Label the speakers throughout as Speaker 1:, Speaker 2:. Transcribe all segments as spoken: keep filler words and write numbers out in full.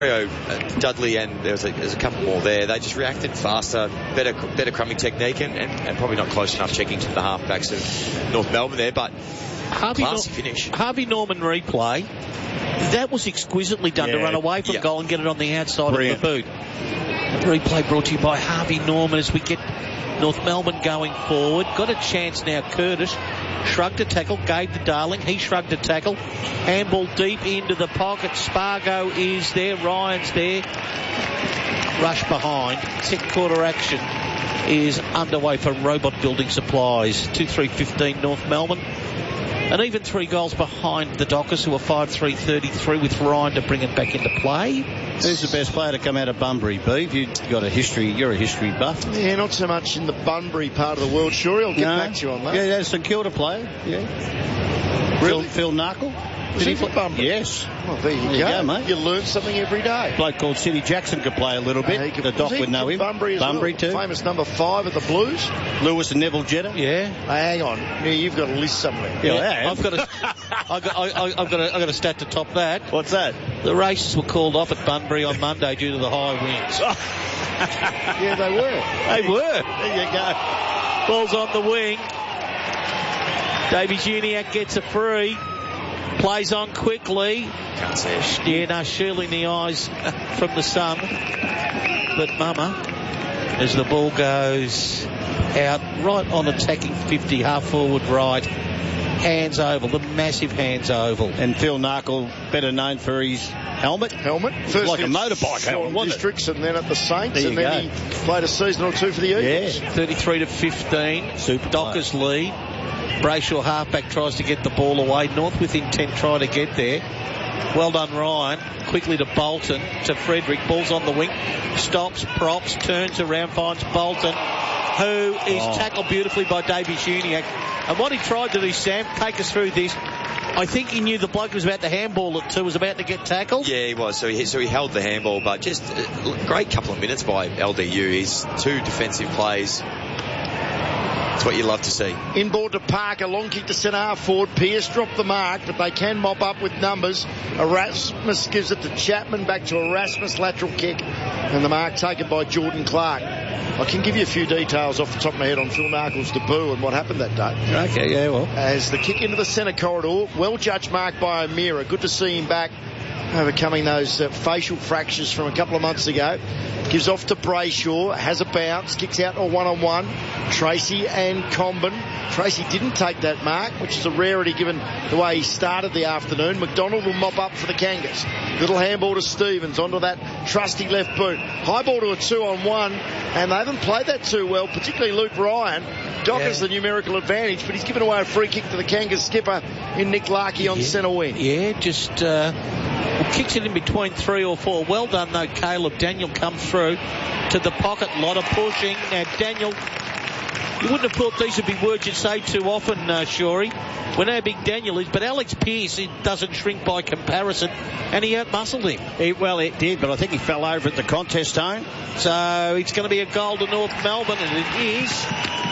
Speaker 1: Dudley, and there was a, there's a couple more there. They just reacted faster, better better crumbing technique, and, and, and probably not close enough checking to the halfbacks of North Melbourne there, but Harvey classy Nor- finish.
Speaker 2: Harvey Norman replay. That was exquisitely done, yeah, to run away from, yeah, goal and get it on the outside. Brilliant. Of the boot. Replay brought to you by Harvey Norman as we get North Melbourne going forward. Got a chance now. Curtis shrugged a tackle, gave the Darling. He shrugged a tackle. Handball deep into the pocket. Spargo is there. Ryan's there. Rush behind. Second quarter action is underway for Robot Building Supplies. two three fifteen North Melbourne. And even three goals behind the Dockers, who are five three thirty-three, with Ryan to bring it back into play.
Speaker 3: Who's the best player to come out of Bunbury, Beeve? You've got a history, you're a history buff.
Speaker 4: Yeah, not so much in the Bunbury part of the world, sure. I'll get no. back to you on that.
Speaker 3: Yeah, that's a St Kilda player, yeah. Really? Phil, Phil Narkle?
Speaker 4: Was he from Bunbury?
Speaker 3: Yes.
Speaker 4: Well, there you,
Speaker 3: there
Speaker 4: go.
Speaker 3: you go, mate.
Speaker 4: You learn something every day.
Speaker 3: A bloke called Sidney Jackson could play a little bit. Uh, could, the Doc would know him.
Speaker 4: Bunbury as
Speaker 3: Bunbury
Speaker 4: well.
Speaker 3: too.
Speaker 4: Famous number five at the Blues.
Speaker 3: Lewis and Neville Jetta.
Speaker 2: Yeah.
Speaker 4: Oh, hang on. Yeah, you've got a list somewhere.
Speaker 2: Yeah, yeah. I've got a, I've got, I, I've got a, I've got a stat to top that.
Speaker 3: What's that?
Speaker 2: The races were called off at Bunbury on Monday due to the high winds.
Speaker 4: Yeah, they were.
Speaker 2: They were.
Speaker 3: There you go.
Speaker 2: Ball's on the wing. Davey Juniak gets a free. Plays on quickly.
Speaker 1: Can't see it.
Speaker 2: Yeah, no, shielding the eyes from the sun. But Mama, as the ball goes out, right on attacking fifty, half forward right. Hands oval, the massive hands oval.
Speaker 3: And Phil Narkle, better known for his helmet.
Speaker 4: Helmet. First
Speaker 3: like a motorbike helmet, wasn't
Speaker 4: Districts, it? And then at the Saints,
Speaker 3: there
Speaker 4: and
Speaker 3: you
Speaker 4: then
Speaker 3: go.
Speaker 4: he played a season or two for the Eagles.
Speaker 2: Yeah. thirty-three to fifteen.
Speaker 3: Super
Speaker 2: Dockers lead. Brayshaw halfback tries to get the ball away. North with intent try to get there. Well done, Ryan. Quickly to Bolton, to Frederick. Ball's on the wing. Stops, props, turns around, finds Bolton, who is oh. tackled beautifully by Davey Juniak. And what he tried to do, Sam, take us through this. I think he knew the bloke was about to handball it too, was about to get tackled.
Speaker 1: Yeah, he was. So he, so he held the handball, but just a great couple of minutes by L D U. He's two defensive plays. That's what you love to see.
Speaker 4: Inboard to Parker, long kick to centre half forward. Pearce dropped the mark, but they can mop up with numbers. Erasmus gives it to Chapman, back to Erasmus, lateral kick, and the mark taken by Jordan Clark. I can give you a few details off the top of my head on Phil Narkle's debut and what happened that day.
Speaker 3: Okay, yeah, well.
Speaker 4: As the kick into the centre corridor, well judged mark by O'Meara. Good to see him back, overcoming those uh, facial fractures from a couple of months ago. Gives off to Brayshaw, has a bounce, kicks out a one-on-one. Tracy and Comben. Tracy didn't take that mark, which is a rarity given the way he started the afternoon. McDonald will mop up for the Kangas. Little handball to Stevens onto that trusty left boot. High ball to a two-on-one, and they haven't played that too well, particularly Luke Ryan. Doc has yeah. the numerical advantage, but he's given away a free kick to the Kangas skipper in Nick Larkey on
Speaker 2: yeah.
Speaker 4: centre wing.
Speaker 2: Yeah, just uh, well, kicks it in between three or four. Well done, though, Caleb. Daniel comes through to the pocket. A lot of pushing. Now, Daniel, you wouldn't have thought these would be words you'd say too often, uh, Shorey. We know how big Daniel is, but Alex Pearce, it doesn't shrink by comparison, and he outmuscled him.
Speaker 3: He, well, it did, but I think he fell over at the contest zone.
Speaker 2: So it's going to be a goal to North Melbourne, and it is.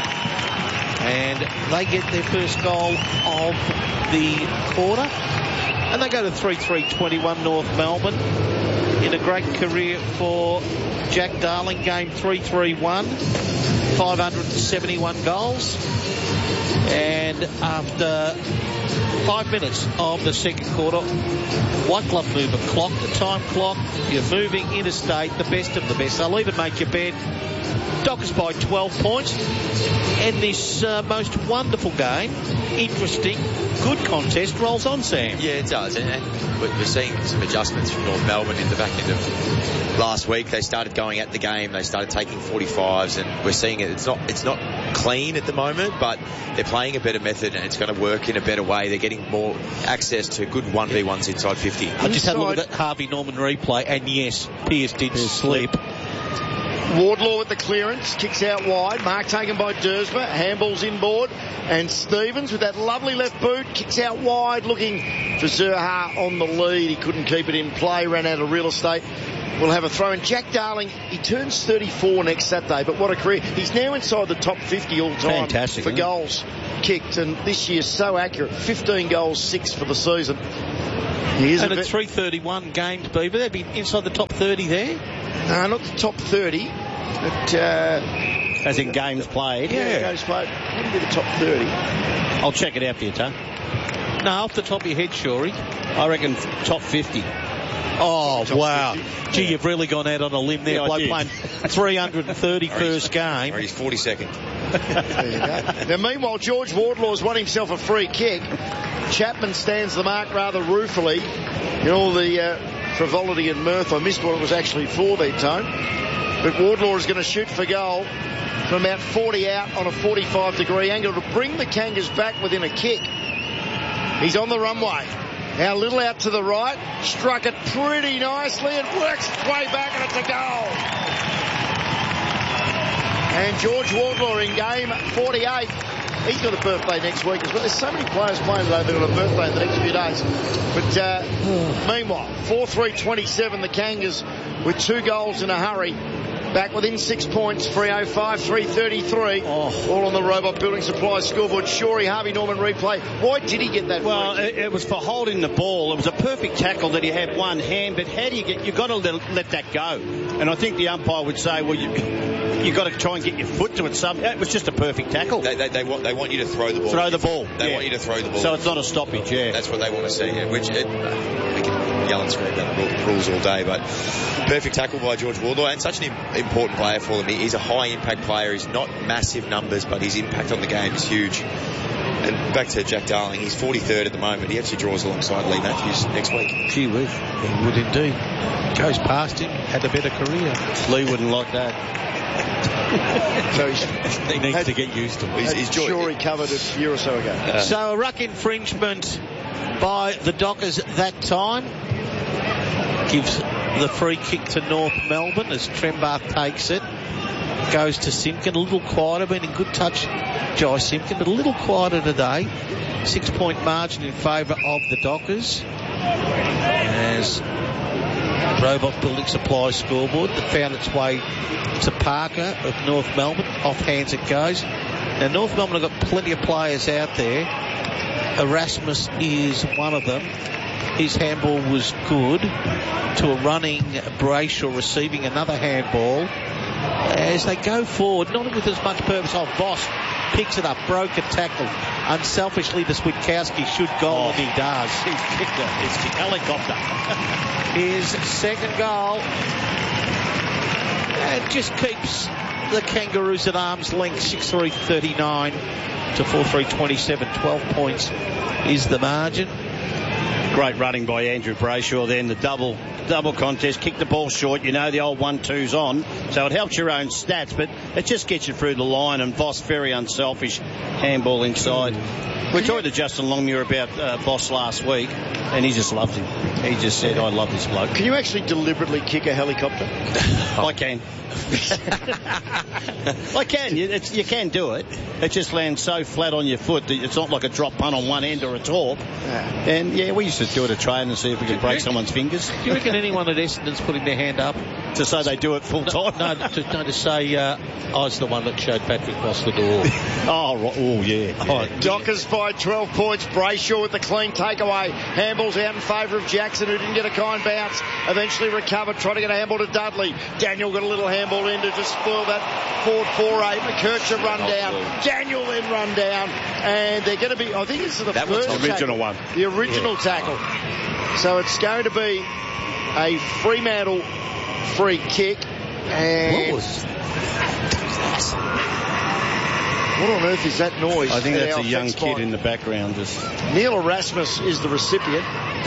Speaker 2: And they get their first goal of the quarter. And they go to three three twenty-one North Melbourne. In a great career for Jack Darling, game three three one. five hundred seventy-one goals. And after five minutes of the second quarter, White Glove Mover clock, the time clock, you're moving interstate, the best of the best. They'll even make your bed. Dockers by twelve points. And this uh, most wonderful game, interesting, good contest rolls on, Sam.
Speaker 1: Yeah, it does. And, and we're seeing some adjustments from North Melbourne in the back end of last week. They started going at the game. They started taking forty-fives, and we're seeing it. It's not it's not clean at the moment, but they're playing a better method, and it's going to work in a better way. They're getting more access to good one v ones inside fifty.
Speaker 2: I just had a look at that Harvey Norman replay, and yes, Pearce did slip.
Speaker 4: Wardlaw with the clearance, kicks out wide. Mark taken by Dersma, handballs inboard, and Stevens with that lovely left boot kicks out wide, looking for Zerha on the lead. He couldn't keep it in play, ran out of real estate. We'll have a throw in. Jack Darling, he turns thirty-four next Saturday, but what a career. He's now inside the top fifty all time
Speaker 3: Fantastic,
Speaker 4: for goals kicked, and this year so accurate. fifteen goals, six for the season. He is
Speaker 2: and
Speaker 4: a
Speaker 2: at
Speaker 4: bit,
Speaker 2: three thirty-one games, Beaver, they'd be inside the top thirty there.
Speaker 4: no, not the top thirty, but uh,
Speaker 3: As in games played.
Speaker 4: yeah, games played. Wouldn't be the top thirty.
Speaker 3: I'll check it out for you, Tom.
Speaker 2: No, off the top of your head, Shorey.
Speaker 3: I reckon top fifty.
Speaker 2: Oh,
Speaker 4: Top
Speaker 2: wow.
Speaker 4: fifty.
Speaker 2: Gee, you've really gone out on a limb there.
Speaker 3: Yeah, I
Speaker 2: Bloke
Speaker 3: did.
Speaker 2: playing three hundred thirty-first game.
Speaker 1: Or he's forty-second.
Speaker 4: There you go. Now, meanwhile, George Wardlaw's won himself a free kick. Chapman stands the mark rather ruefully. In all the uh, frivolity and mirth, I missed what it was actually for there, Tone. But Wardlaw is going to shoot for goal from about forty out on a forty-five degree angle to bring the Kangas back within a kick. He's on the runway. Now, Little out to the right, struck it pretty nicely and works its way back, and it's a goal. And George Wardlaw in game forty-eight. He's got a birthday next week as well. There's so many players playing today, they've got a birthday in the next few days. But uh, meanwhile, four three twenty-seven, the Kangas with two goals in a hurry. Back within six points, three oh five, three thirty-three. Oh. All on the Robot Building Supply scoreboard. Shorey, Harvey Norman replay. Why did he get that?
Speaker 3: Well,
Speaker 4: free
Speaker 3: it, it was for holding the ball. It was a perfect tackle that he had one hand, but how do you get, you've got to let, let that go. And I think the umpire would say, well, you, you've got to try and get your foot to it. Some, it was just a perfect tackle.
Speaker 1: They, they, they want they want you to throw the ball.
Speaker 3: Throw the ball.
Speaker 1: They
Speaker 3: yeah.
Speaker 1: want you to throw the ball.
Speaker 3: So it's not a stoppage, yeah.
Speaker 1: That's what they want to see. Yeah. Which it, uh, we can yell and scream about the rules all day, but perfect tackle by George Wardlaw, and such an important player for them. He's a high impact player. He's not massive numbers, but his impact on the game is huge. And back to Jack Darling, he's forty-third at the moment. He actually draws alongside Lee Matthews next week.
Speaker 2: Gee whiz. He would indeed. Goes past him, had a better career.
Speaker 3: Lee wouldn't like that.
Speaker 4: So he's,
Speaker 2: He needs
Speaker 4: had,
Speaker 2: to get used to it.
Speaker 1: He's, he's
Speaker 4: Shorey covered it a year or so ago.
Speaker 1: Uh,
Speaker 2: So a ruck infringement by the Dockers that time gives the free kick to North Melbourne as Trembath takes it. Goes to Simpkin, a little quieter, been in good touch, Jai Simpkin, but a little quieter today. Six point margin in favour of the Dockers. As Robot Building Supply scoreboard that found its way to Parker of North Melbourne. Off hands it goes. Now North Melbourne have got plenty of players out there. Erasmus is one of them. His handball was good to a running Brayshaw receiving another handball. As they go forward, not with as much purpose. Oh, Voss picks it up, broken tackle. Unselfishly, the Switkowski should goal,
Speaker 3: Oh.
Speaker 2: and he does.
Speaker 3: He's kicked it. It's kicked helicopter.
Speaker 2: His second goal. And just keeps the Kangaroos at arm's length. six three thirty-nine to four three twenty-seven. twelve points is the margin.
Speaker 3: Great running by Andrew Brayshaw then, the double double contest, kick the ball short, you know the old one two's on, so it helps your own stats, but it just gets you through the line, and Voss very unselfish, handball inside. We talked to Justin Longmuir about uh, Voss last week, and he just loved him. He just said, I love this bloke.
Speaker 4: Can you actually deliberately kick a helicopter?
Speaker 3: I can. I can. You, it's, you can do it. It just lands so flat on your foot that it's not like a drop punt on one end or a torp.
Speaker 4: Yeah.
Speaker 3: And yeah, we used to do it at train and see if we could break someone's fingers.
Speaker 2: Do you reckon anyone at Essendon's putting their hand up?
Speaker 3: To say they do it full time.
Speaker 2: No, to, no, to say uh, I was the one that showed Patrick Voss the door.
Speaker 3: Oh, right. Oh, yeah.
Speaker 2: Oh,
Speaker 4: Dockers by twelve points. Brayshaw with the clean takeaway. Handball's out in favour of Jackson, who didn't get a kind bounce. Eventually recovered, tried to get a handball to Dudley. Daniel got a little handball in to just spoil that forward four eight. McKercher run down. Daniel then run down. And they're going to be, I think this is the
Speaker 1: That
Speaker 4: first
Speaker 1: one's
Speaker 3: the original
Speaker 4: tackle.
Speaker 3: one.
Speaker 4: The original tackle. So it's going to be a Fremantle free kick. And
Speaker 2: What was
Speaker 4: what on earth is that noise?
Speaker 3: I think
Speaker 4: at
Speaker 3: that's
Speaker 4: our
Speaker 3: a young
Speaker 4: fence
Speaker 3: kid
Speaker 4: spot?
Speaker 3: in the background. Just
Speaker 4: Neil Erasmus is the recipient.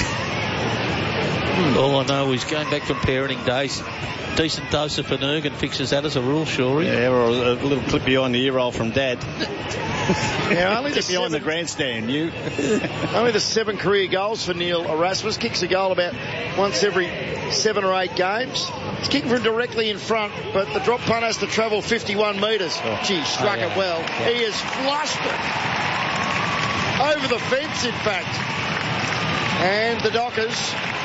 Speaker 2: All I know is going back from parenting days, decent dose of Finnegan fixes that as a rule, Shorey.
Speaker 3: yeah, or a, a little clip behind the ear roll from Dad.
Speaker 4: Now, only the,
Speaker 3: Clip behind the
Speaker 4: seven,
Speaker 3: grandstand. You.
Speaker 4: only the seven career goals for Neil Erasmus. Kicks a goal about once every seven or eight games. He's kicking from directly in front, but the drop punt has to travel fifty-one metres.
Speaker 3: Oh.
Speaker 4: Gee, struck
Speaker 2: Oh, yeah.
Speaker 4: it well.
Speaker 2: Yeah.
Speaker 4: He has flushed it over the fence, in fact. And the Dockers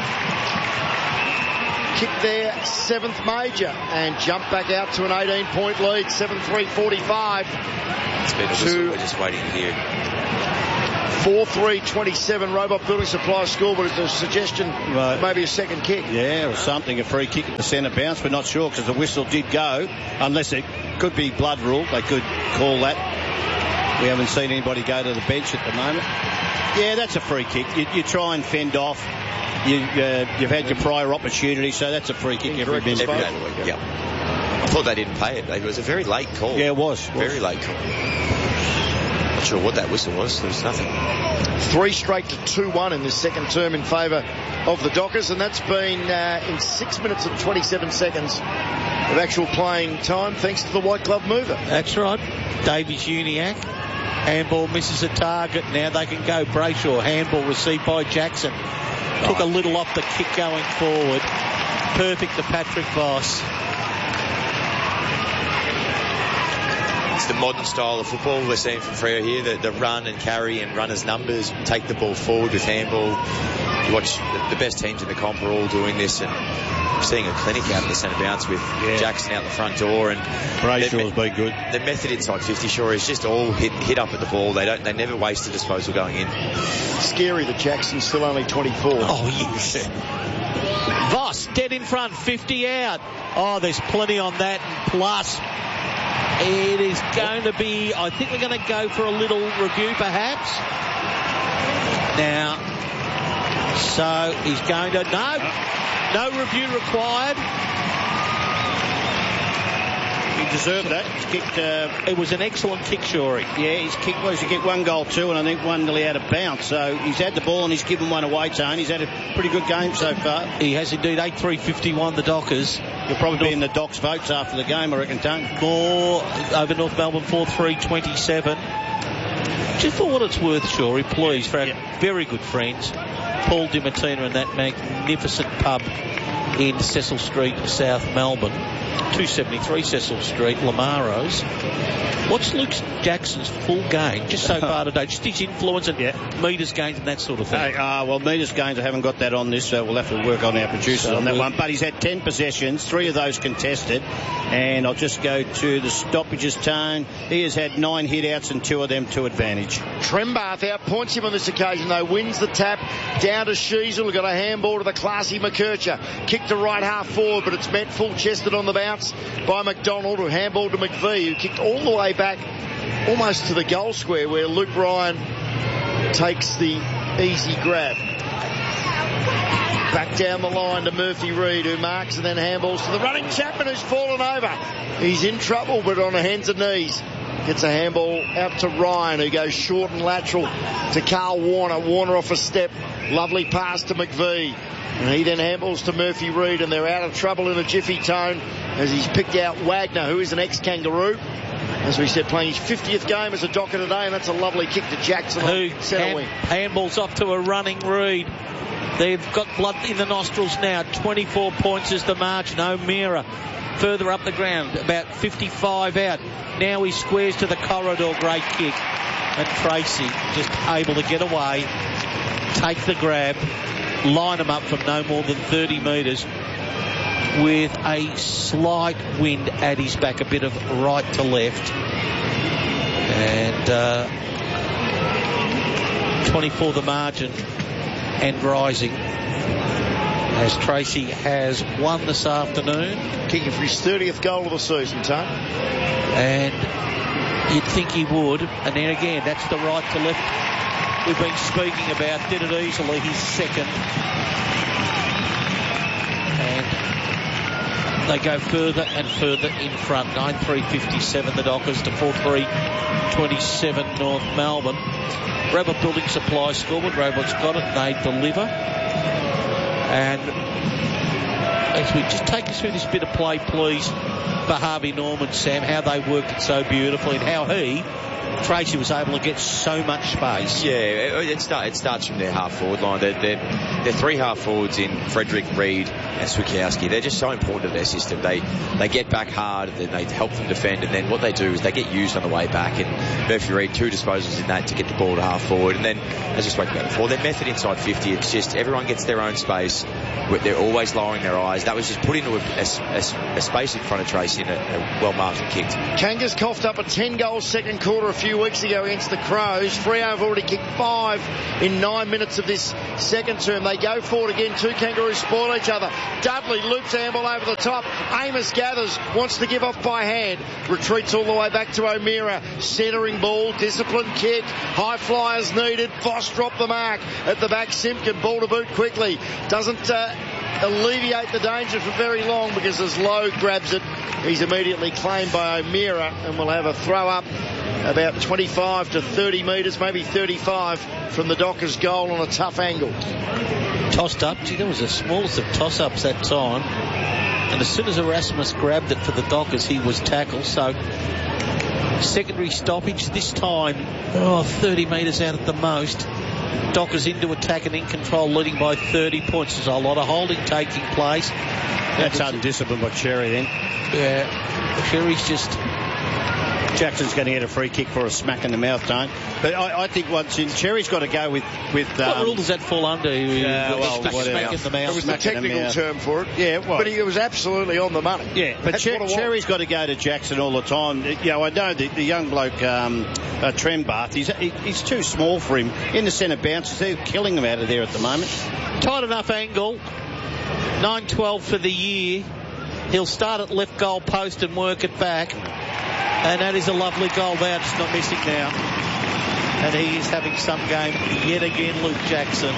Speaker 4: kick their seventh major and jump back out to an eighteen point lead. seven three forty-five.
Speaker 1: It's been a whistle.
Speaker 4: Two.
Speaker 1: We're just waiting to hear.
Speaker 4: four three twenty-seven, Robot Building Supply score, but it's a suggestion right. maybe a second kick.
Speaker 3: Yeah, or something, a free kick at the centre bounce. We're not sure because the whistle did go, unless it could be blood rule. They could call that. We haven't seen anybody go to the bench at the moment. Yeah, that's a free kick. You, you try and fend off. You, uh, you've had your prior opportunity, so that's a free kick every minute.
Speaker 1: Every day of the week, yeah. I thought they didn't pay it. It was a very late call.
Speaker 3: Yeah, it was.
Speaker 1: Very
Speaker 3: was.
Speaker 1: late call. Not sure what that whistle was. There was nothing.
Speaker 4: Three straight to two one in this second term in favour of the Dockers, and that's been uh, in six minutes and twenty-seven seconds of actual playing time, thanks to the white glove mover.
Speaker 2: That's right. Davies Uniac. Handball misses a target. Now they can go. Brayshaw. Handball received by Jackson. Took a little off the kick going forward. Perfect to Patrick Voss.
Speaker 1: It's the modern style of football we're seeing from Freo here, the, the run and carry and runners' numbers, take the ball forward with handball. You watch the, the best teams in the comp are all doing this, and I'm seeing a clinic out of the centre bounce with yeah. Jackson out the front door, and
Speaker 3: Brayshaw's been good.
Speaker 1: The method inside fifty, sure, is just all hit hit up at the ball. They don't, they never waste a disposal going in.
Speaker 4: Scary that Jackson's still only twenty-four.
Speaker 2: Oh yes. Voss dead in front, fifty out. Oh, there's plenty on that, and plus it is going to be, I think we're going to go for a little review perhaps. Now, so he's going to, no, no review required.
Speaker 3: He deserved that. He's kicked, uh,
Speaker 2: it was an excellent kick, Shorey.
Speaker 3: Yeah, he's kicked, well, he's kicked one goal too, and I think one nearly out of bounds. So he's had the ball and he's given one away, Tone. He's had a pretty good game so far.
Speaker 2: He has indeed. eight three fifty-one, the Dockers.
Speaker 3: You'll probably be in the Docks votes after the game, I reckon, Tone.
Speaker 2: More over North Melbourne, four three twenty-seven. Just for what it's worth, Shorey, please, for our yeah. very good friends, Paul DiMartino and that magnificent pub in Cecil Street, South Melbourne, two seventy-three Cecil Street, Lamaros. What's Luke Jackson's full game just so far today? Just his influence and yeah. metres gains and that sort of thing.
Speaker 3: Hey, uh, well, metres gains, I haven't got that on this, so we'll have to work on our producers so on that one. But he's had ten possessions, three of those contested. And I'll just go to the stoppages, Tone. He has had nine hit-outs and two of them to advantage.
Speaker 4: Trembath outpoints him on this occasion, though. Wins the tap down to Sheasel. Got a handball to the classy McKercher. Kick to right half forward, but it's met full-chested on the bounce by McDonald, who handballed to McVee, who kicked all the way back almost to the goal square where Luke Ryan takes the easy grab. Back down the line to Murphy Reid, who marks and then handballs to the running Chapman, who's fallen over. He's in trouble, but on hands and knees. Gets a handball out to Ryan, who goes short and lateral to Carl Warner. Warner off a step. Lovely pass to McVee. And he then handballs to Murphy Reid, and they're out of trouble in a jiffy, Tone, as he's picked out Wagner, who is an ex-Kangaroo. As we said, playing his fiftieth game as a Docker today, and that's a lovely kick to Jackson
Speaker 2: who
Speaker 4: on centre wing.
Speaker 2: Handballs off to a running Reid. They've got blood in the nostrils now. twenty-four points is the margin. O'Meara further up the ground, about fifty-five out. Now he squares to the corridor. Great kick. And Tracy just able to get away, take the grab, line him up from no more than thirty metres with a slight wind at his back, a bit of right to left. And uh, twenty-four the margin and rising, as Tracy has won this afternoon.
Speaker 4: Kicking for his thirtieth goal of the season, Tone.
Speaker 2: And you'd think he would. And then again, that's the right to left we've been speaking about. Did it easily, his second. And they go further and further in front. nine three fifty-seven the Dockers to four three twenty-seven North Melbourne. Robot Building Supply scoreboard. Robot's got it. They deliver. And as we just take us through this bit of play, please, for Harvey Norman, Sam, how they worked it so beautifully and how he, Tracy, was able to get so much space.
Speaker 1: Yeah, it, it, start, it starts from their half-forward line. They're, they're, they're three half-forwards in Frederick, Reid and Swikowski. They're just so important to their system. They they get back hard, and then they help them defend, and then what they do is they get used on the way back. And Murphy Reid, two disposals in that to get the ball to half-forward. And then, as I spoke about before, their method inside fifty, it's just everyone gets their own space. they're always lowering their eyes. That was just put into a, a, a, a space in front of Tracy and a, a well marked and kicked.
Speaker 4: Kangas coughed up a ten-goal second quarter a few weeks ago against the Crows. Freo have already kicked five in nine minutes of this second term. They go forward again. Two Kangaroos spoil each other. Dudley loops handball over the top. Amos gathers, wants to give off by hand. Retreats all the way back to O'Meara. Centering ball, disciplined kick. High flyers needed. Voss dropped the mark at the back. Simpkin, ball to boot quickly. Doesn't uh, alleviate the danger for very long because as Lowe grabs it, he's immediately claimed by O'Meara and will have a throw up about twenty-five to thirty metres, maybe thirty-five from the Dockers goal on a tough angle.
Speaker 2: Tossed up. Gee, there was the smallest of toss-ups that time. And as soon as Erasmus grabbed it for the Dockers, he was tackled. So secondary stoppage this time, oh, thirty metres out at the most. Dockers into attack and in control, leading by thirty points. There's a lot of holding taking place.
Speaker 3: That's undisciplined by Cherry then.
Speaker 2: Yeah, Cherry's just...
Speaker 3: Jackson's going to get a free kick for a smack in the mouth, don't. But I, I think once in, Cherry's got to go with with. Um,
Speaker 2: what rule does that fall under?
Speaker 3: Yeah,
Speaker 2: uh,
Speaker 3: well,
Speaker 2: smack, smack in the mouth.
Speaker 4: It was the technical term for it.
Speaker 3: Yeah, well,
Speaker 4: but he was absolutely on the money.
Speaker 3: Yeah, but Cher- Cherry's got to go to Jackson all the time. You know, I know the, the young bloke um, uh, Trembath. He's he, he's too small for him in the centre bounces. They're killing him out of there at the moment.
Speaker 2: Tight enough angle. nine twelve for the year. He'll start at left goal post and work it back. And that is a lovely goal there. It's not missing now. And he is having some game yet again, Luke Jackson.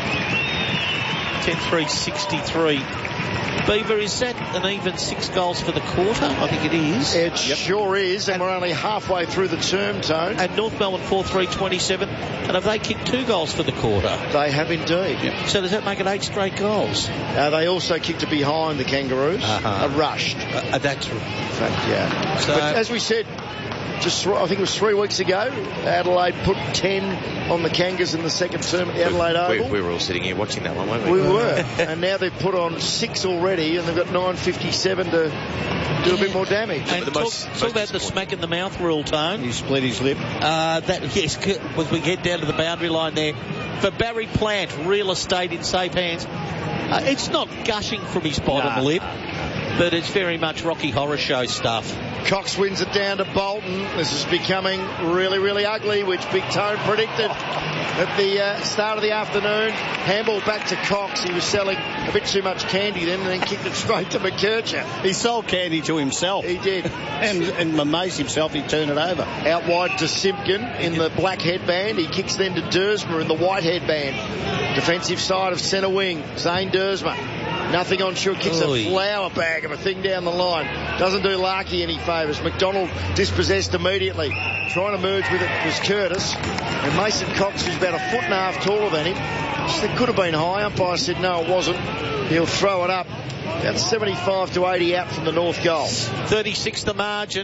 Speaker 2: ten three sixty-three. Beaver, is that an even six goals for the quarter? I think it is.
Speaker 4: It yep. sure is, and, and we're only halfway through the term, Tone.
Speaker 2: And North Melbourne four three twenty-seven. And have they kicked two goals for the quarter?
Speaker 4: They have indeed.
Speaker 2: Yep. So does that make it eight straight goals?
Speaker 4: Uh, they also kicked it behind the Kangaroos.
Speaker 2: Uh-huh.
Speaker 4: Uh, rushed.
Speaker 2: Uh, that's right.
Speaker 4: In fact, yeah.
Speaker 2: So,
Speaker 4: but as we said, just I think it was three weeks ago, Adelaide put ten on the Kangas in the second term at the Adelaide
Speaker 1: we,
Speaker 4: Oval.
Speaker 1: We were all sitting here watching that one, weren't we?
Speaker 4: We were. And now they've put on six already, and they've got nine fifty-seven to do yeah. a bit more damage.
Speaker 2: And
Speaker 1: the
Speaker 2: talk,
Speaker 1: most,
Speaker 2: talk
Speaker 1: most
Speaker 2: about the smack in the mouth rule, Tone.
Speaker 3: He split his lip.
Speaker 2: Uh, that yes, as we get down to the boundary line there. For Barry Plant, real estate in safe hands. Uh, it's not gushing from his bottom
Speaker 3: nah.
Speaker 2: lip, but it's very much Rocky Horror Show stuff.
Speaker 4: Cox wins it down to Bolton. This is becoming really, really ugly, which Big Tone predicted at the uh, start of the afternoon. Handball back to Cox. He was selling a bit too much candy then, and then kicked it straight to McKercher.
Speaker 3: He sold candy to himself.
Speaker 4: He did.
Speaker 3: and, and amazed himself he turned it over.
Speaker 4: Out wide to Simpkin in the black headband. He kicks then to Dersma in the white headband. Defensive side of centre wing, Zane Dersma. Nothing on shore, kicks Oy. a flower bag of a thing down the line. Doesn't do Larkey any favours. McDonald dispossessed immediately. Trying to merge with it was Curtis. And Mason Cox, who's about a foot and a half taller than him. It could have been high. Umpire said no, it wasn't. He'll throw it up. About seventy-five to eighty out from the north goal.
Speaker 2: thirty-six the margin.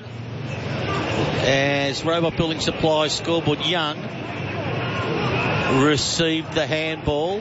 Speaker 2: As Robot Building Supplies scoreboard Young received the handball.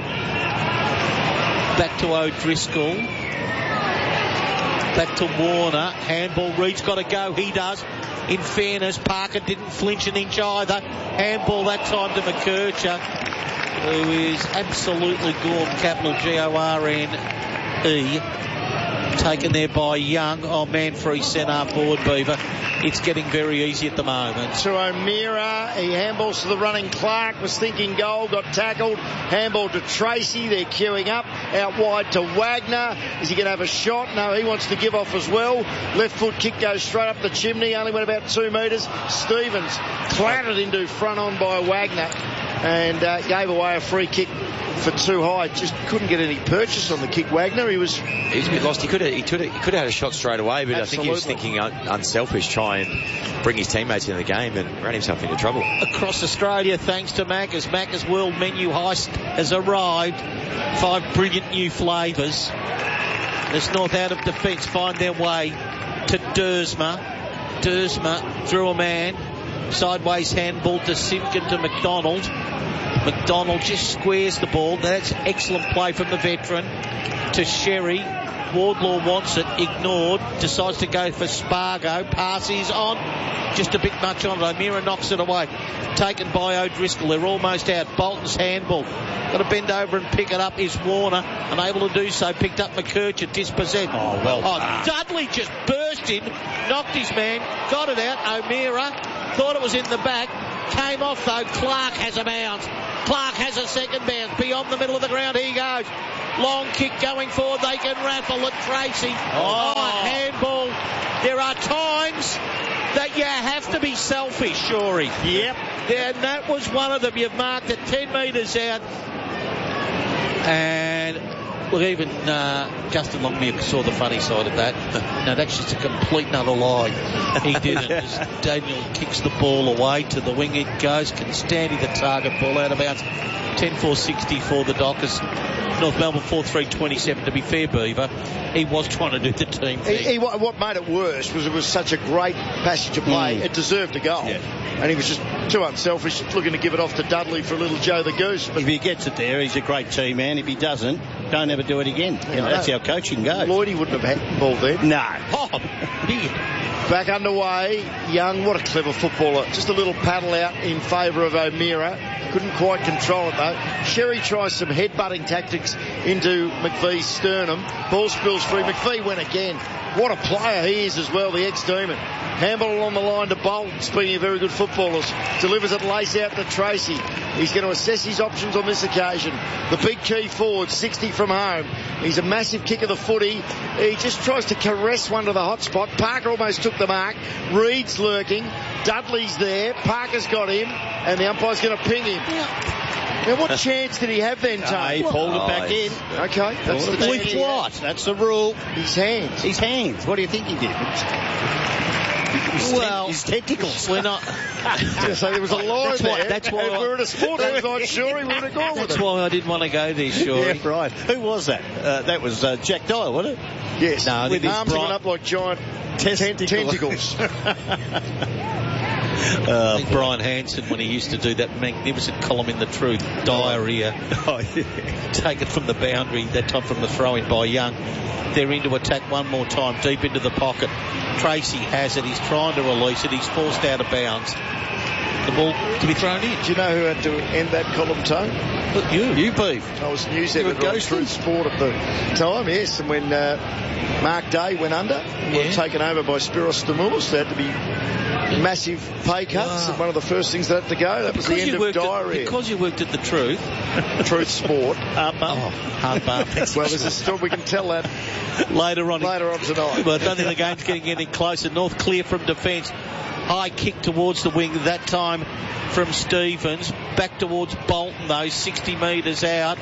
Speaker 2: Back to O'Driscoll. Back to Warner. Handball. Reed's got to go. He does. In fairness, Parker didn't flinch an inch either. Handball that time to McKercher, who is absolutely gone. Capital G O R N E. Taken there by Young. Oh, man, free centre board, Beaver. It's getting very easy at the moment.
Speaker 4: To O'Meara. He handballs to the running Clark. Was thinking goal. Got tackled. Handball to Tracy. They're queuing up. Out wide to Wagner. Is he going to have a shot? No, he wants to give off as well. Left foot kick goes straight up the chimney. Only went about two metres. Stevens clattered into front on by Wagner and uh, gave away a free kick for too high. Just couldn't get any purchase on the kick. Wagner, he was
Speaker 1: he was a bit lost. He could have he could have, he could have had a shot straight away, but Absolutely. I think he was thinking un- unselfish, try and bring his teammates into the game, and ran himself into trouble.
Speaker 2: Across Australia, thanks to Macca's. Macca's World Menu Heist has arrived. Five brilliant new flavours. As North out of defence find their way to Dersma. Dersma through a man. Sideways handball to Simpkin to McDonald. McDonald just squares the ball. That's excellent play from the veteran to Sherry. Wardlaw wants it, ignored, decides to go for Spargo, pass is on, just a bit much on it. O'Meara knocks it away, taken by O'Driscoll. They're almost out. Bolton's handball, got to bend over and pick it up is Warner, unable to do so, picked up McKercher, dispossessed.
Speaker 3: Oh, well
Speaker 2: oh,
Speaker 3: done.
Speaker 2: Dudley just burst in, knocked his man, got it out. O'Meara thought it was in the back, came off though. Clark has a bounce. Clark has a second bounce beyond the middle of the ground. He goes. Long kick going forward. They can raffle at Tracy.
Speaker 3: Oh.
Speaker 2: oh, handball. There are times that you have to be selfish, Shorey.
Speaker 3: Yep.
Speaker 2: And that was one of them. You've marked it ten metres out. And look, even uh, Justin Longmere saw the funny side of that. No, that's just a complete and utter lie. He didn't. As Daniel kicks the ball away to the wing, it goes. Constanti the target, ball out of bounds. ten four sixty for the Dockers. North Melbourne four three twenty-seven. To be fair, Beaver, he was trying to do the team thing.
Speaker 4: He, he, what made it worse was it was such a great passage of play. Mm. It deserved a goal. Yeah. And he was just too unselfish, looking to give it off to Dudley for a little Joe the Goose. But
Speaker 3: if he gets it there, he's a great team man. If he doesn't, don't ever do it again. Yeah, you know, that's how coaching goes.
Speaker 4: Lloydie wouldn't have had the ball there.
Speaker 3: No.
Speaker 2: Oh, big.
Speaker 4: Back underway. Young, what a clever footballer. Just a little paddle out in favour of O'Meara. Couldn't quite control it though. Sherry tries some headbutting tactics into McVee's sternum. Ball spills free. McVee went again. What a player he is as well, the ex-Demon. Handball along the line to Bolton, speaking of very good footballers. Delivers it lace out to Tracy. He's going to assess his options on this occasion. The big key forward, sixty from home. He's a massive kick of the footy. He just tries to caress one to the hot spot. Parker almost took the mark. Reed's lurking. Dudley's there. Parker's got him. And the umpire's going to ping him. Now, what chance did he have then, Tony?
Speaker 3: Uh, he pulled it back in.
Speaker 4: Okay, that's the
Speaker 3: with what? That's the rule.
Speaker 4: His hands.
Speaker 3: His hands. What do you think he did? His
Speaker 2: well,
Speaker 3: his tentacles.
Speaker 2: We're not.
Speaker 4: So there was a line
Speaker 2: that's
Speaker 4: there.
Speaker 2: Why, that's why.
Speaker 4: If we were at a sports night, sure, he would have gone with
Speaker 2: That's
Speaker 4: it.
Speaker 2: why I didn't want to go there, sure.
Speaker 3: Yeah, right. Who was that? Uh, that was uh, Jack Dyer, wasn't it?
Speaker 4: Yes.
Speaker 2: No,
Speaker 4: with his arms
Speaker 3: bright
Speaker 4: went up like giant
Speaker 3: tentacles.
Speaker 4: tentacles.
Speaker 2: Uh, I think Brian Hanson, when he used to do that magnificent column in The Truth, diarrhea, oh, yeah. take it from the boundary, that time from the throw-in by Young. They're in to attack one more time, deep into the pocket. Tracy has it, he's trying to release it, he's forced out of bounds. The ball to be thrown in.
Speaker 4: Do you know who had to end that column, Tone?
Speaker 2: Look, you. You, Beef.
Speaker 4: I was news editor on Truth Sport at the time, yes, and when uh, Mark Day went under, yeah. we were taken over by Spiros Stamoulis. There had to be massive pay cuts, wow. and one of the first things that had to go, that
Speaker 2: because
Speaker 4: was the end of diarrhea.
Speaker 2: At, because you worked at the Truth.
Speaker 4: Truth Sport.
Speaker 2: Hard bar. Oh, hard bar.
Speaker 4: Well, there's a story, we can tell that
Speaker 2: later on.
Speaker 4: Later on tonight.
Speaker 2: But I don't think the game's getting any closer. North clear from defence. High kick towards the wing, that time from Stevens. Back towards Bolton, though, sixty metres out.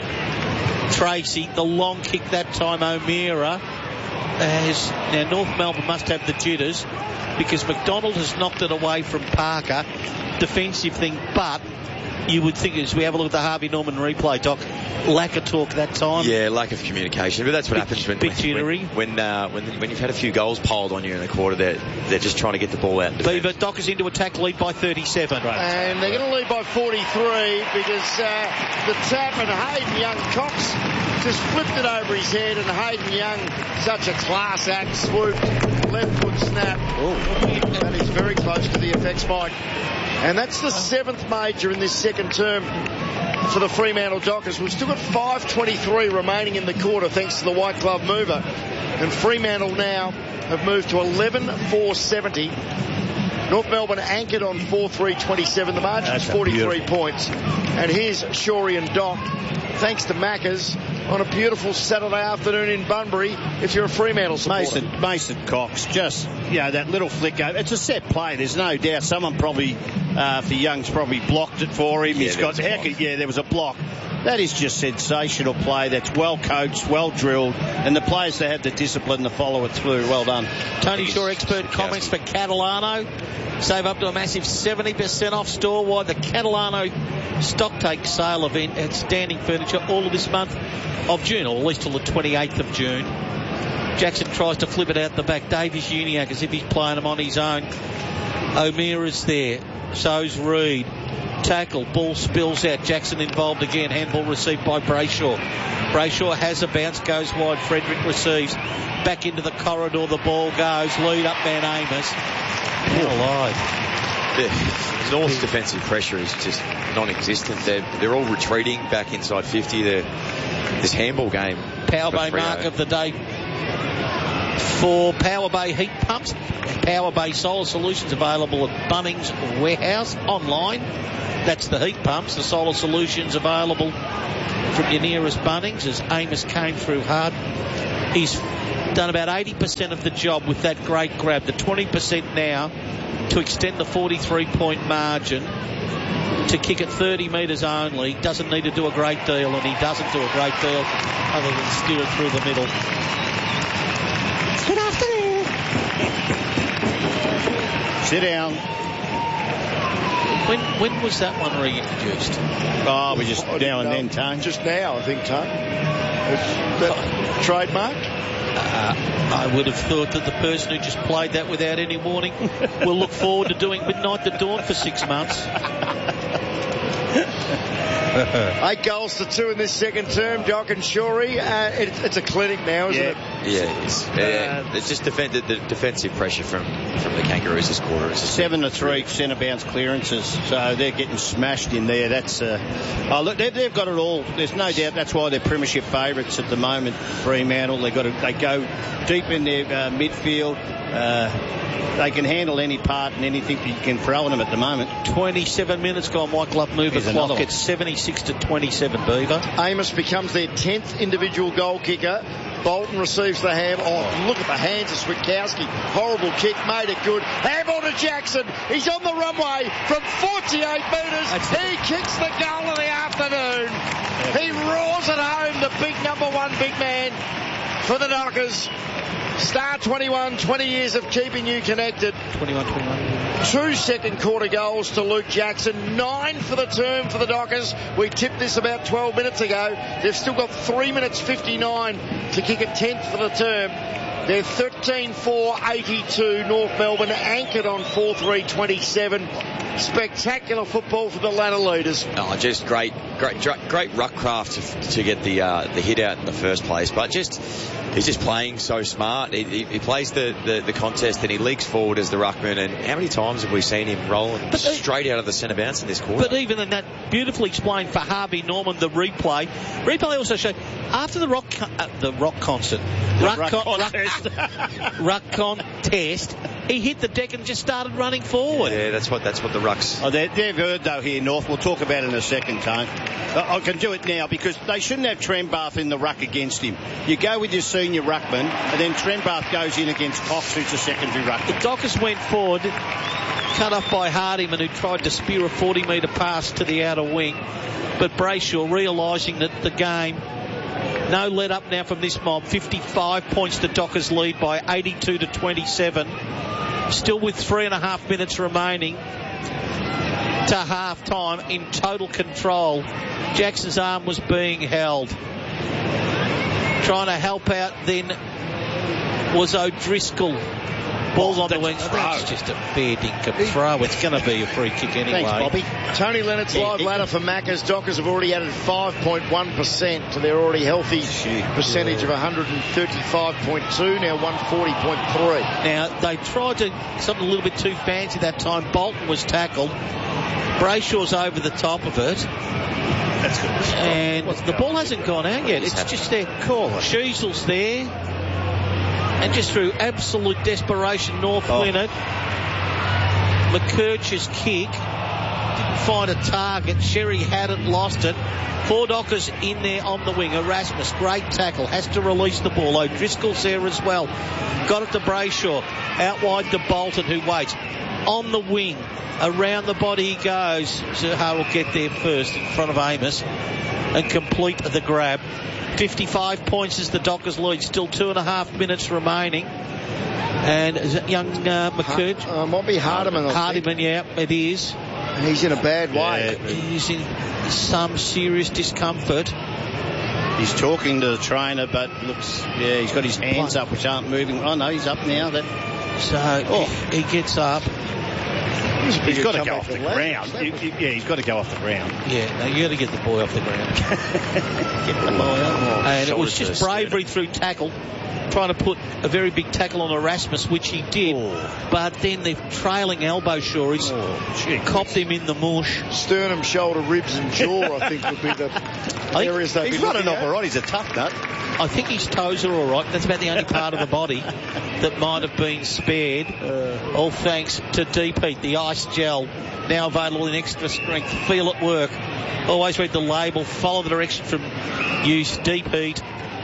Speaker 2: Tracy, the long kick that time, O'Meara. As, now, North Melbourne must have the jitters because McDonald has knocked it away from Parker. Defensive thing, but you would think as we have a look at the Harvey Norman replay, Doc, lack of talk that time.
Speaker 1: Yeah, lack of communication. But that's what
Speaker 2: bit,
Speaker 1: happens when
Speaker 2: bit jittery.
Speaker 1: when when, uh, when when you've had a few goals piled on you in a quarter. They're they're just trying to get the ball out.
Speaker 2: Beaver, Dockers into attack, lead by thirty-seven.
Speaker 4: Right. And they're going to lead by forty-three because uh, the tap and Hayden Young Cox just flipped it over his head, and Hayden Young, such a class act, swoop, left foot snap. Ooh. That is very close to the effects spike. And that's the seventh major in this second term for the Fremantle Dockers. We've still got five twenty-three remaining in the quarter thanks to the white glove mover. And Fremantle now have moved to eleven four seventy. North Melbourne anchored on four three twenty-seven. The margin's forty-three points. And here's Shorey and Doc, thanks to Macca's, on a beautiful Saturday afternoon in Bunbury if you're a Fremantle supporter.
Speaker 3: Mason, Mason Cox, just, you know, that little flick over. It's a set play, there's no doubt. Someone probably, uh, for Young's probably blocked it for him.
Speaker 1: Yeah,
Speaker 3: He's got, how could, yeah, there was a block. That is just sensational play. That's well coached, well drilled, and the players that have the discipline to follow it through. Well done.
Speaker 2: Tony Shaw expert comments for Catalano. Save up to a massive seventy percent off store-wide. The Catalano stock take sale event at Standing Furniture all of this month of June, or at least till the twenty-eighth of June. Jackson tries to flip it out the back. Davies Uniacke as if he's playing him on his own. O'Meara's there. So's Reed. tackle. Ball spills out. Jackson involved again. Handball received by Brayshaw. Brayshaw has a bounce, goes wide. Frederick receives. Back into the corridor. The ball goes. Lead up Van Amos. Poor alive.
Speaker 1: The North's defensive pressure is just non-existent. They're, they're all retreating back inside fifty. They're, this handball game.
Speaker 2: Power Bay mark of the day for Power Bay heat pumps. Power Bay Solar Solutions available at Bunnings Warehouse online. That's the heat pumps. The Solar Solutions available from your nearest Bunnings as Amos came through hard. He's done about eighty percent of the job with that great grab. The twenty percent now to extend the forty-three point margin to kick it thirty metres only. Doesn't need to do a great deal, and he doesn't do a great deal other than steer it through the middle. Good afternoon.
Speaker 3: Sit down.
Speaker 2: When when was that one reintroduced?
Speaker 3: Oh, we just now and then, Tone.
Speaker 4: Just now, I think, Tone. Is that trademarked?
Speaker 2: Uh, I would have thought that the person who just played that without any warning will look forward to doing Midnight to Dawn for six months.
Speaker 4: Eight goals to two in this second term, Doc and Shorey. Uh, it, it's a clinic now, isn't
Speaker 3: yeah.
Speaker 4: it?
Speaker 1: Yeah, it's, uh, it's just defended the defensive pressure from, from the Kangaroos this quarter. It's
Speaker 3: Seven to three centre bounce clearances, so they're getting smashed in there. That's uh, oh look, they've, they've got it all. There's no doubt that's why they're premiership favourites at the moment. Fremantle, they got to, they go deep in their uh, midfield. Uh, they can handle any part and anything you can throw at them at the moment.
Speaker 2: twenty-seven minutes gone. Michael up move the clock. It's seventy-six to twenty-seven. Beaver.
Speaker 4: Amos becomes their tenth individual goal kicker. Bolton receives the ham. Oh, look at the hands of Switkowski. Horrible kick, made it good. Handball to Jackson. He's on the runway from forty-eight metres. He kicks the goal of the afternoon. He roars it home, the big number one big man for the Dockers. Star twenty-one, twenty years of keeping you connected.
Speaker 2: twenty-one twenty-one.
Speaker 4: Two second quarter goals to Luke Jackson. Nine for the term for the Dockers. We tipped this about twelve minutes ago. They've still got three minutes fifty-nine to kick a tenth for the term. They're thirteen four eighty-two. North Melbourne anchored on four three twenty-seven. Spectacular football for the ladder leaders.
Speaker 1: Oh, just great, great, great ruck craft to, to get the uh, the hit out in the first place. But just he's just playing so smart. He, he, he plays the, the, the contest and he leaks forward as the ruckman. And how many times have we seen him rolling but straight out of the centre bounce in this quarter?
Speaker 2: But even in that, beautifully explained for Harvey Norman, the replay. Replay also showed after the rock uh, the rock concert,
Speaker 3: the
Speaker 2: ruck,
Speaker 3: ruck
Speaker 2: con-
Speaker 3: contest,
Speaker 2: ruck, ruck contest. He hit the deck and just started running forward.
Speaker 1: Yeah, that's what that's what the rucks.
Speaker 3: Oh, they're, they're good though here, North. We'll talk about it in a second, Tone. I can do it now because they shouldn't have Trembath in the ruck against him. You go with your senior ruckman, and then Trembath goes in against Cox, who's a secondary ruckman.
Speaker 2: The Dockers went forward, cut off by Hardiman, who tried to spear a forty metre pass to the outer wing. But Brayshaw, realising that the game, no let up now from this mob. fifty-five points the Dockers lead by eighty-two to twenty-seven. Still with three and a half minutes remaining to half time in total control. Jackson's arm was being held. Trying to help out then was O'Driscoll. Ball's on the wing. I think it's just a fair dinkum throw. It's going to be a free kick anyway.
Speaker 3: Thanks, Bobby.
Speaker 4: Tony Lennox live ladder for Macca's. Dockers have already added five point one percent to their already healthy percentage of one thirty-five point two, now one forty point three.
Speaker 2: Now, they tried to something a little bit too fancy that time. Bolton was tackled. Brayshaw's over the top of it.
Speaker 3: That's good.
Speaker 2: And the ball hasn't gone out yet. It's just their call. Sheasel's there. And just through absolute desperation, North oh. win it. McKercher's kick didn't find a target. Sherry had it, lost it. Four Dockers in there on the wing. Erasmus, great tackle, has to release the ball. O'Driscoll's there as well. Got it to Brayshaw. Out wide to Bolton, who waits. On the wing, around the body he goes. Zerha will get there first in front of Amos and complete the grab. fifty-five points is the Dockers lead. Still two and a half minutes remaining. And is it young uh, McCurch?
Speaker 4: Ha- uh, might be Hardiman.
Speaker 2: Hardiman, yeah, it is.
Speaker 4: He's in a bad way.
Speaker 2: Yeah, he's in some serious discomfort.
Speaker 3: He's talking to the trainer, but looks, yeah, he's got his hands up, which aren't moving. Oh, no, he's up now. That
Speaker 2: So oh. he, he gets up.
Speaker 3: He's got to go off the ground. Yeah, he's got to go off the ground.
Speaker 2: Yeah, no, you got to get the boy off the ground.
Speaker 3: Get the boy off.
Speaker 2: And it was just bravery through tackle, trying to put a very big tackle on Erasmus, which he did. Oh. But then the trailing elbow shores oh, copped him in the mush.
Speaker 4: Sternum, shoulder, ribs, and jaw, I think, would be the areas they'd
Speaker 3: be running off all right. He's a tough nut.
Speaker 2: I think his toes are all right. That's about the only part of the body that might have been spared. Uh, all thanks to Deep Heat, the ice gel, now available in extra strength. Feel it work. Always read the label. Follow the direction from use. Deep Heat.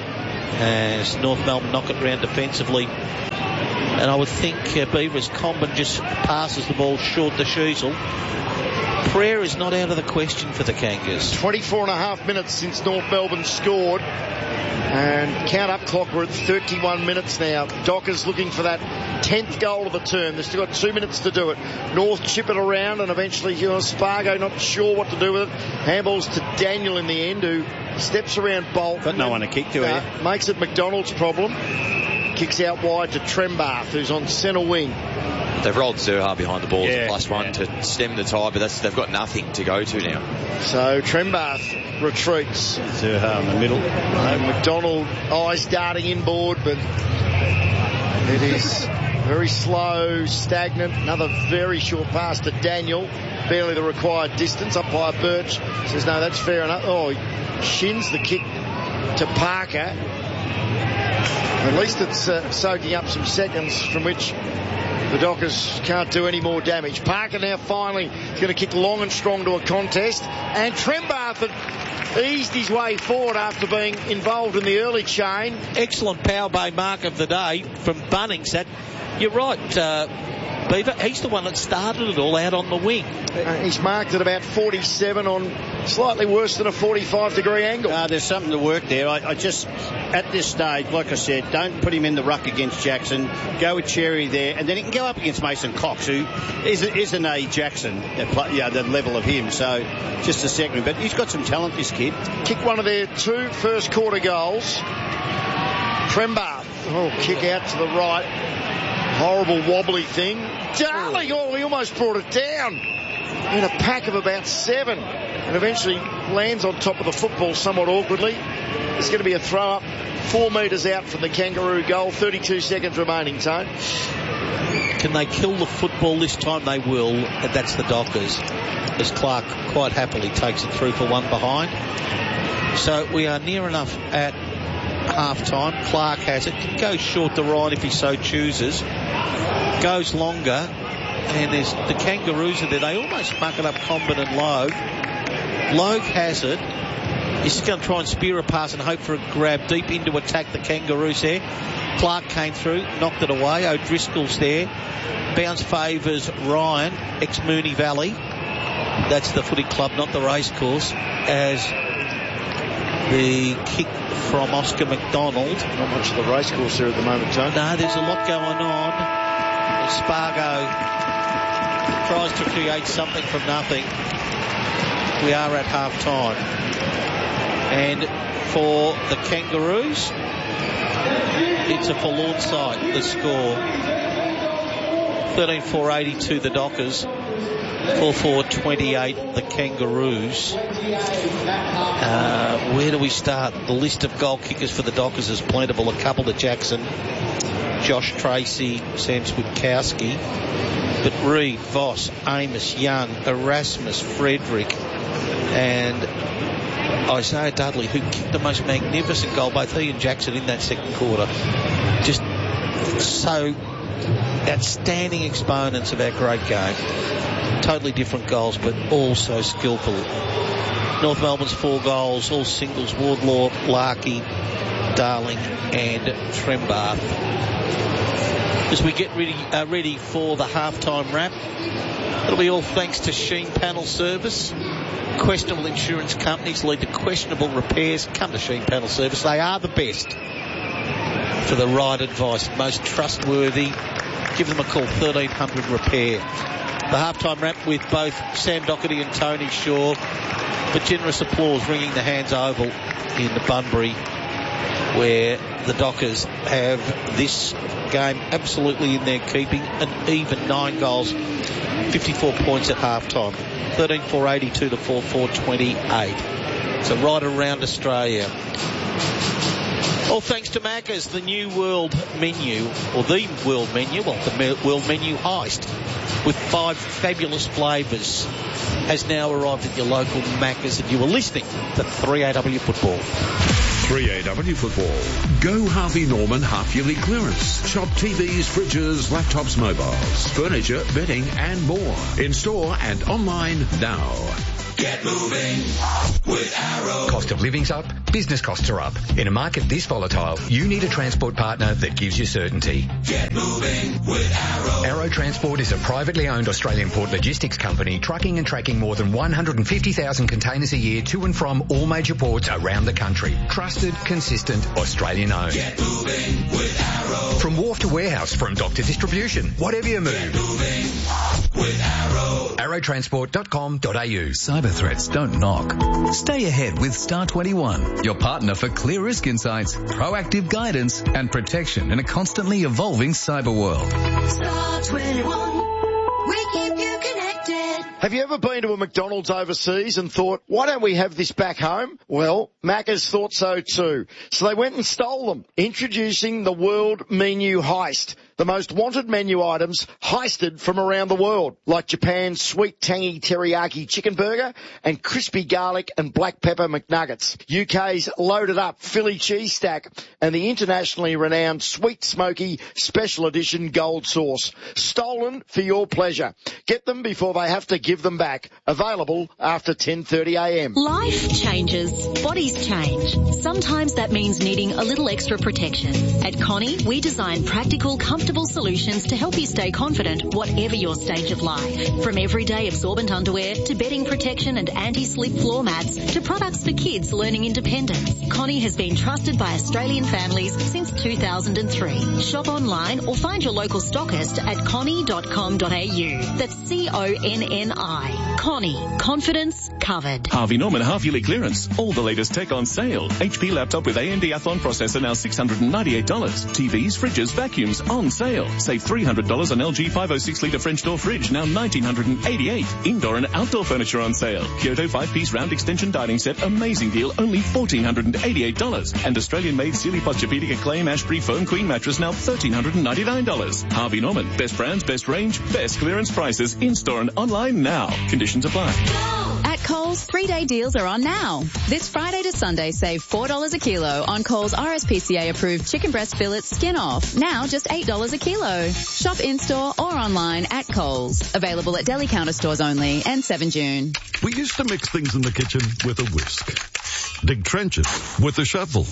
Speaker 2: As North Melbourne knock it round defensively. And I would think uh, Beavers Comben just passes the ball short to Sheasel. Prayer is not out of the question for the Kangas.
Speaker 4: twenty-four and a half minutes since North Melbourne scored. And count up clock, we're at thirty-one minutes now. Dockers looking for that tenth goal of the term. They've still got two minutes to do it. North chip it around and eventually, you know, Spargo not sure what to do with it. Handballs to Daniel in the end, who steps around Bolt.
Speaker 3: Got no one to kick to,
Speaker 4: uh,
Speaker 3: eh?
Speaker 4: Makes it McDonald's problem. Kicks out wide to Trembath, who's on centre wing.
Speaker 1: They've rolled Zerha behind the ball
Speaker 3: yeah,
Speaker 1: as a plus one
Speaker 3: yeah.
Speaker 1: to stem the tide, but that's, they've got nothing to go to now.
Speaker 4: So Trembath retreats.
Speaker 3: Zerha in the middle.
Speaker 4: Uh, McDonald, eyes darting inboard, but it is very slow, stagnant. Another very short pass to Daniel. Barely the required distance. Umpire Birch says, no, that's fair enough. Oh, he shins the kick to Parker. At least it's uh, soaking up some seconds from which the Dockers can't do any more damage. Parker now finally is going to kick long and strong to a contest. And Trembath had eased his way forward after being involved in the early chain.
Speaker 2: Excellent power bay mark of the day from Bunnings. That, you're right, uh, Beaver. He's the one that started it all out on the wing.
Speaker 4: Uh, he's marked at about forty-seven on slightly worse than a forty-five degree angle.
Speaker 3: Uh, there's something to work there. I, I just, at this stage, like I said, don't put him in the ruck against Jackson. Go with Cherry there, and then he can go up against Mason Cox, who is, isn't a Jackson at yeah, the level of him. So just a second, but he's got some talent, this kid.
Speaker 4: Kick one of their two first quarter goals. Trembath, oh, kick out to the right. Horrible wobbly thing. Darling, oh, he almost brought it down. In a pack of about seven. And eventually lands on top of the football somewhat awkwardly. It's going to be a throw up four metres out from the Kangaroo goal. thirty-two seconds remaining, Tone.
Speaker 2: Can they kill the football this time? They will. And that's the Dockers. As Clark quite happily takes it through for one behind. So we are near enough at half time. Clark has it. Can go short to right if he so chooses. Goes longer. And there's the Kangaroos are there. They almost muck it up Comben and Logue. Logue has it. He's just going to try and spear a pass and hope for a grab deep into attack the Kangaroos there. Clark came through, knocked it away. O'Driscoll's there. Bounce favours Ryan, ex-Moonee Valley. That's the footy club, not the racecourse. As the kick from Oscar McDonald.
Speaker 4: Not much of the racecourse there at the moment, Tone.
Speaker 2: No, there's a lot going on. Spargo tries to create something from nothing. We are at half time. And for the Kangaroos, it's a forlorn sight, the score. thirteen four eighty-two the Dockers. four four twenty-eight the Kangaroos. Uh, where do we start? The list of goal kickers for the Dockers is plentiful. A couple to Jackson. Josh Tracy, Sam Switkowski, but Reid, Voss, Amos, Young, Erasmus, Frederick, and Isaiah Dudley, who kicked the most magnificent goal, both he and Jackson in that second quarter. Just so outstanding exponents of our great game. Totally different goals, but all so skillful. North Melbourne's four goals, all singles, Wardlaw, Larkey, Darling and Trembath. As we get ready, uh, ready for the halftime wrap, it'll be all thanks to Sheen Panel Service. Questionable insurance companies lead to questionable repairs. Come to Sheen Panel Service. They are the best for the right advice, most trustworthy. Give them a call, thirteen hundred repair. The halftime wrap with both Sam Doherty and Tony Shaw. But generous applause ringing the Hands Oval in the Bunbury where the Dockers have this game absolutely in their keeping, an even nine goals, fifty-four points at half-time. thirteen four eighty-two to four four twenty-eight. So right around Australia. All thanks to Macca's, the new world menu, or the world menu, well, the me- world menu heist, with five fabulous flavours, has now arrived at your local Macca's, and you were listening to three A W Football.
Speaker 5: three A W Football. Go Harvey Norman half-yearly clearance. Shop T Vs, fridges, laptops, mobiles, furniture, bedding and more. In store and online now.
Speaker 6: Get moving with Arrow.
Speaker 7: Cost of living's up, business costs are up. In a market this volatile, you need a transport partner that gives you certainty.
Speaker 6: Get moving with Arrow.
Speaker 7: Arrow Transport is a privately owned Australian port logistics company trucking and tracking more than one hundred fifty thousand containers a year to and from all major ports around the country. Trusted, consistent, Australian owned.
Speaker 6: Get moving with Arrow.
Speaker 7: From wharf to warehouse, from dock to distribution, whatever you move.
Speaker 6: Get moving with Arrow.
Speaker 7: arrow transport dot com dot a u.
Speaker 8: Cyber threats don't knock. Stay ahead with Star twenty-one, your partner for clear risk insights, proactive guidance, and protection in a constantly evolving cyber world.
Speaker 9: Star twenty-one, we keep you connected.
Speaker 4: Have you ever been to a McDonald's overseas and thought, why don't we have this back home? Well, Macca's thought so too. So they went and stole them. Introducing the World Menu Heist. The most wanted menu items heisted from around the world, like Japan's sweet tangy teriyaki chicken burger and crispy garlic and black pepper McNuggets, U K's loaded up Philly cheese stack, and the internationally renowned sweet smoky special edition gold sauce. Stolen for your pleasure. Get them before they have to give them back. Available after ten thirty a m.
Speaker 10: Life changes. Bodies change. Sometimes that means needing a little extra protection. At Connie, we design practical, comfortable solutions to help you stay confident whatever your stage of life. From everyday absorbent underwear to bedding protection and anti-slip floor mats to products for kids learning independence. Connie has been trusted by Australian families since two thousand three. Shop online or find your local stockist at connie dot com dot a u. That's C O N N I. Connie. Confidence covered.
Speaker 11: Harvey Norman half-yearly clearance. All the latest tech on sale. H P laptop with A M D Athlon processor now six hundred ninety-eight dollars. T Vs, fridges, vacuums on sale. Save three hundred dollars on L G five oh six litre French door fridge, now one thousand nine hundred eighty-eight dollars. Indoor and outdoor furniture on sale. Kyoto five-piece round extension dining set, amazing deal, only one thousand four hundred eighty-eight dollars. And Australian-made Sealy Posturepedic Acclaim Ashbury foam queen mattress, now one thousand three hundred ninety-nine dollars. Harvey Norman, best brands, best range, best clearance prices, in-store and online now. Conditions apply.
Speaker 12: At Coles, three-day deals are on now. This Friday to Sunday, save four dollars a kilo on Coles R S P C A-approved chicken breast fillets skin off. Now just eight dollars a kilo. Shop in-store or online at Coles. Available at deli counter stores only and seven June.
Speaker 13: We used to mix things in the kitchen with a whisk. Dig trenches with a shovel.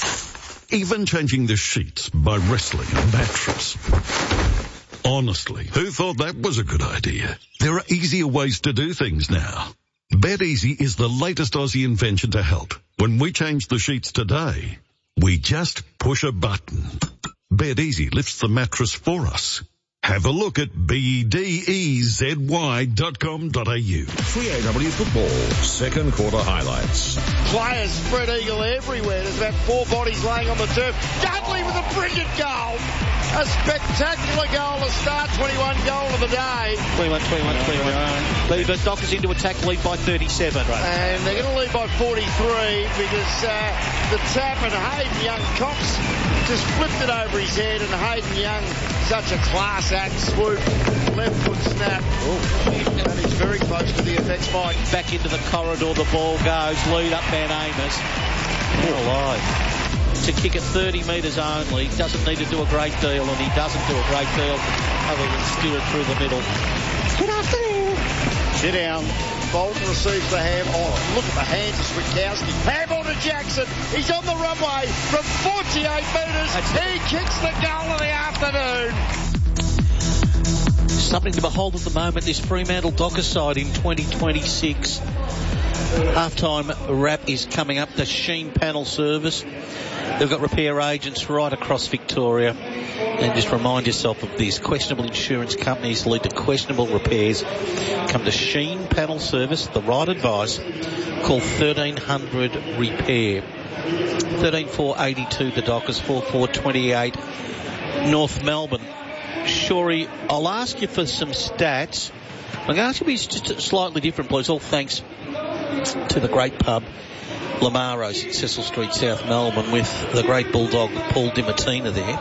Speaker 13: Even changing the sheets by wrestling a mattress. Honestly, who thought that was a good idea? There are easier ways to do things now. BedEasy is the latest Aussie invention to help. When we change the sheets today, we just push a button. BedEasy lifts the mattress for us. Have a look at B E D E Z Y dot com dot a u.
Speaker 5: three A W Football, second quarter highlights.
Speaker 4: Players spread eagle everywhere. There's about four bodies laying on the turf. Dudley with a brilliant goal. A spectacular goal to start. twenty-one goal of the day.
Speaker 2: twenty-one, twenty-one, twenty-one. Leave the Dockers into attack, lead by thirty-seven. Right.
Speaker 4: And they're going to lead by forty-three because uh, the tap and Hayden Young Cox just flipped it over his head, and Hayden Young, such a class act, swoop, left foot snap. Ooh. And he's very close to the effects point.
Speaker 2: Back into the corridor, the ball goes. Lead up Van Amos. We're alive. To kick it thirty metres only. Doesn't need to do a great deal, and he doesn't do a great deal other than steer it through the middle. Good afternoon.
Speaker 4: Sit down. Bolton receives the ham. Oh, look at the hands of Switkowski. Handball to Jackson. He's on the runway from forty-eight metres. He kicks the goal of the afternoon.
Speaker 2: Something to behold at the moment, this Fremantle Dockers side in twenty twenty-six. Half-time wrap is coming up. The Sheen panel service. They've got repair agents right across Victoria. And just remind yourself of this. Questionable insurance companies lead to questionable repairs. Come to Sheen panel service. The right advice. Call thirteen hundred repair. thirteen four eighty-two, the Dockers, four four twenty-eight, North Melbourne. Shorey, I'll ask you for some stats. I'm going to ask you to be just slightly different, please, all thanks to the great pub Lamaro's at Cecil Street, South Melbourne, with the great bulldog Paul DiMartina there.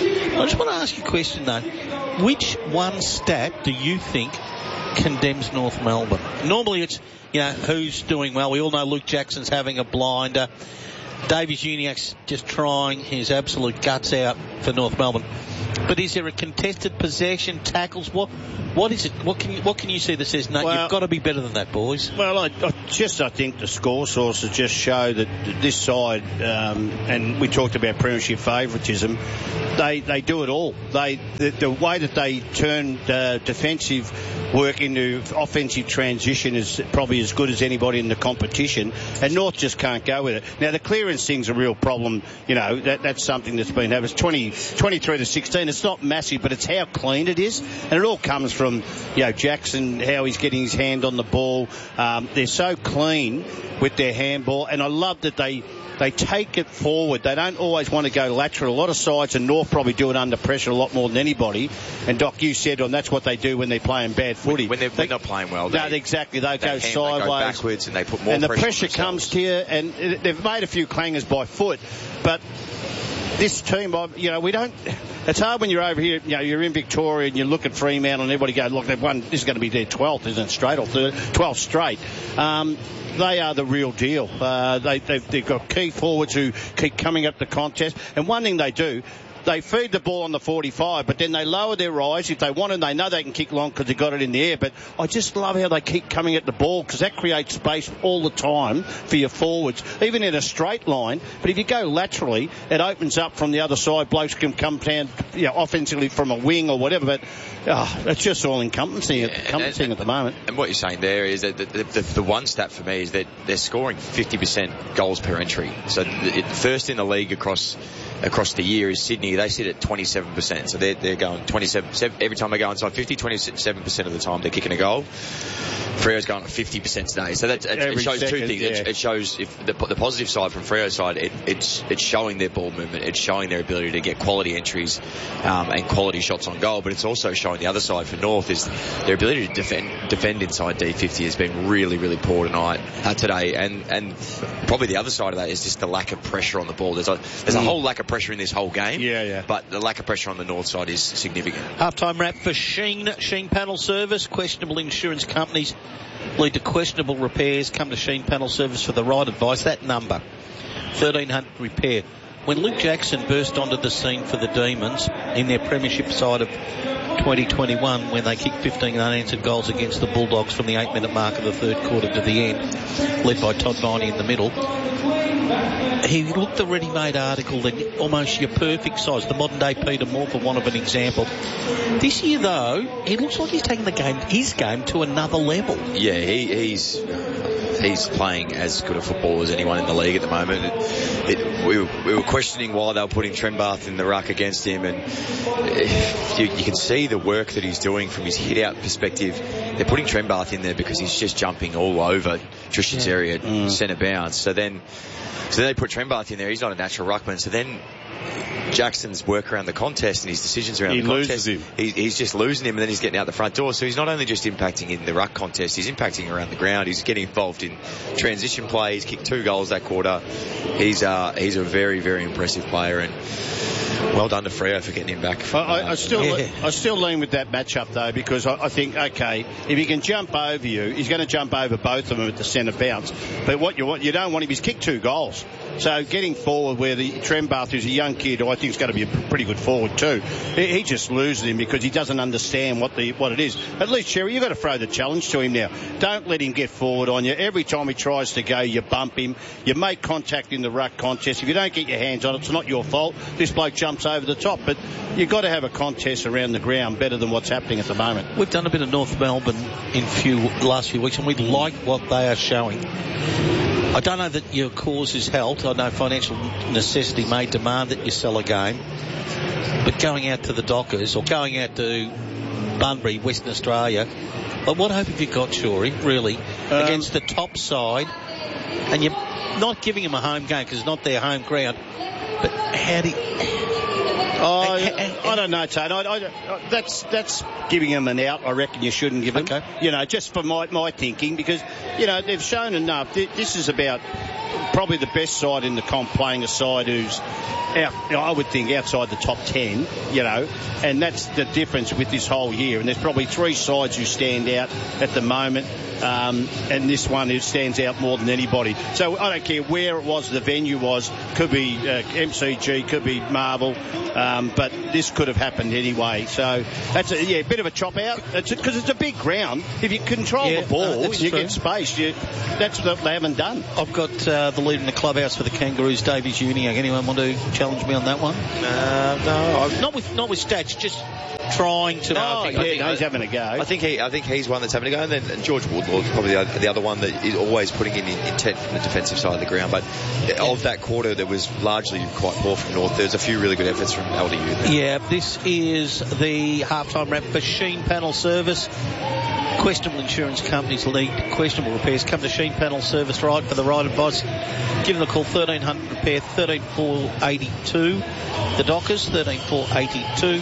Speaker 2: I just want to ask you a question, though. Which one stat do you think condemns North Melbourne? Normally it's, you know, who's doing well. We all know Luke Jackson's having a blinder. Davies Uniacke's just trying his absolute guts out for North Melbourne. But is there a contested possession, tackles? What what is it? What can you, what can you see that says, no,
Speaker 3: well,
Speaker 2: you've got to be better than that, boys?
Speaker 3: Well, I, I just I think the score sources just show that this side, um, and we talked about premiership favouritism, they they do it all. They the, the way that they turn uh, defensive work into offensive transition is probably as good as anybody in the competition, and North just can't go with it. Now the clearance thing's a real problem. You know, that that's something that's been happening. It's twenty, twenty-three to sixteen. It's not massive, but it's how clean it is, and it all comes from, you know, Jackson, how he's getting his hand on the ball. Um, they're so clean with their handball, and I love that they they take it forward. They don't always want to go lateral. A lot of sides, and North probably do it under pressure a lot more than anybody. And Doc, you said, and that's what they do when they're playing bad footy.
Speaker 1: When they're,
Speaker 3: they,
Speaker 1: they're not playing well.
Speaker 3: No,
Speaker 1: they,
Speaker 3: exactly. They,
Speaker 1: they
Speaker 3: go
Speaker 1: hand,
Speaker 3: sideways,
Speaker 1: they go backwards, and they put more
Speaker 3: and
Speaker 1: pressure.
Speaker 3: And the pressure comes to you, and they've made a few clangers by foot, but this team, you know, we don't. It's hard when you're over here, you know, you're in Victoria and you look at Fremantle and everybody goes, look, they've won, this is going to be their twelfth, isn't it, straight, or third, twelfth straight. Um, they are the real deal. Uh, they, they've, they've got key forwards who keep coming up the contest. And one thing they do, they feed the ball on the forty-five, but then they lower their rise. If they want it, they know they can kick long because they've got it in the air. But I just love how they keep coming at the ball, because that creates space all the time for your forwards, even in a straight line. But if you go laterally, it opens up from the other side. Blokes can come down, you know, offensively from a wing or whatever. But oh, it's just all encompassing, yeah, encompassing and, and, at the moment.
Speaker 1: And what you're saying there is that the, the, the one stat for me is that they're scoring fifty percent goals per entry. So the, first in the league across across the year is Sydney. They sit at twenty-seven percent. So they're, they're going twenty-seven, every time they go inside fifty, twenty-seven percent of the time they're kicking a goal. Freo's going at fifty percent today. So that, it, it shows second, two things. Yeah. It, it shows if the, the positive side from Freo's side, it, it's, it's showing their ball movement. It's showing their ability to get quality entries um, and quality shots on goal. But it's also showing the other side for North is their ability to defend defend inside D fifty has been really, really poor tonight, uh, today. And, and probably the other side of that is just the lack of pressure on the ball. There's a, there's mm. a whole lack of pressure in this whole game.
Speaker 3: Yeah, yeah.
Speaker 1: But the lack of pressure on the North side is significant.
Speaker 2: Half-time wrap for Sheen. Sheen Panel Service. Questionable insurance companies lead to questionable repairs. Come to Sheen Panel Service for the right advice. That number, thirteen hundred repair. When Luke Jackson burst onto the scene for the Demons in their premiership side of twenty twenty-one, when they kicked fifteen unanswered goals against the Bulldogs from the eight-minute mark of the third quarter to the end, led by Todd Viney in the middle, he looked the ready-made article, that almost your perfect size, the modern-day Peter Moore, for want of an example. This year, though, he looks like he's taking the game, his game, to another level.
Speaker 1: Yeah, he, he's he's playing as good a football as anyone in the league at the moment. It, it, we, were, we were questioning why they were putting Trenbath in the ruck against him, and you, you can see the work that he's doing from his hit-out perspective. They're putting Trenbath in there because he's just jumping all over Trishic's yeah. area, mm. centre bounce. So then, so they put Trenbath in there. He's not a natural ruckman. So then Jackson's work around the contest and his decisions around
Speaker 3: he
Speaker 1: the contest,
Speaker 3: loses him.
Speaker 1: He, he's just losing him, and then he's getting out the front door. So he's not only just impacting in the ruck contest, he's impacting around the ground. He's getting involved in transition play. He's kicked two goals that quarter. He's uh, he's a very, very impressive player, and well done to Freo for getting him back.
Speaker 3: I, I, I still yeah. I still lean with that matchup, though, because I, I think, okay, if he can jump over you, he's going to jump over both of them at the centre bounce. But what you want, you don't want him, he's kicked two goals. So getting forward where the Trenbath, who's a young kid, who I think is going to be a pretty good forward too, he, he just loses him because he doesn't understand what the what it is. At least, Sherry, you've got to throw the challenge to him now. Don't let him get forward on you. Every time he tries to go, you bump him. You make contact in the ruck contest. If you don't get your hands on it, it's not your fault. This bloke jumps over the top. But you've got to have a contest around the ground better than what's happening at the moment.
Speaker 2: We've done a bit of North Melbourne in few last few weeks, and we like what they are showing. I don't know that your cause is held. I know financial necessity may demand that you sell a game. But going out to the Dockers or going out to Bunbury, Western Australia, but what hope have you got, Shorey, really, um, against the top side? And you not giving them a home game because it's not their home ground. But how do you...
Speaker 3: Oh, I, I don't know, Tone. I, I, that's that's giving them an out. I reckon you shouldn't give them.
Speaker 2: Okay.
Speaker 3: You know, just for my my thinking, because you know they've shown enough. This is about probably the best side in the comp playing a side who's out, I would think, outside the top ten, you know, and that's the difference with this whole year. And there's probably three sides who stand out at the moment, um, and this one who stands out more than anybody. So I don't care where it was, the venue was, could be uh, M C G, could be Marvel, um, but this could have happened anyway. So that's a yeah, bit of a chop out, because it's, it's a big ground. If you control
Speaker 2: Yeah,
Speaker 3: the ball,
Speaker 2: no, that's
Speaker 3: you
Speaker 2: true.
Speaker 3: get space. You, that's what they haven't done.
Speaker 2: I've got uh, the lead in the clubhouse for the Kangaroos, Davies Uniacke. Anyone want to challenge me on that one?
Speaker 1: Uh, no, I've,
Speaker 2: Not with not with stats, just trying to.
Speaker 1: No,
Speaker 3: Oh,
Speaker 1: I think-
Speaker 3: yeah,
Speaker 1: I think-
Speaker 3: no, he's having a go.
Speaker 1: I think he, I think he's one that's having a go, and then and George Woodlaw's probably the other, the other one that is always putting in intent from the defensive side of the ground. But of that quarter, that was largely quite poor from North. There's a few really good efforts from L D U there.
Speaker 2: Yeah, this is the halftime wrap for Sheen Panel Service. Questionable insurance companies lead questionable repairs. Come to Sheen Panel Service, right, for the right advice. Give them a call, thirteen hundred repair, thirteen four eighty-two. The Dockers, thirteen four eighty-two.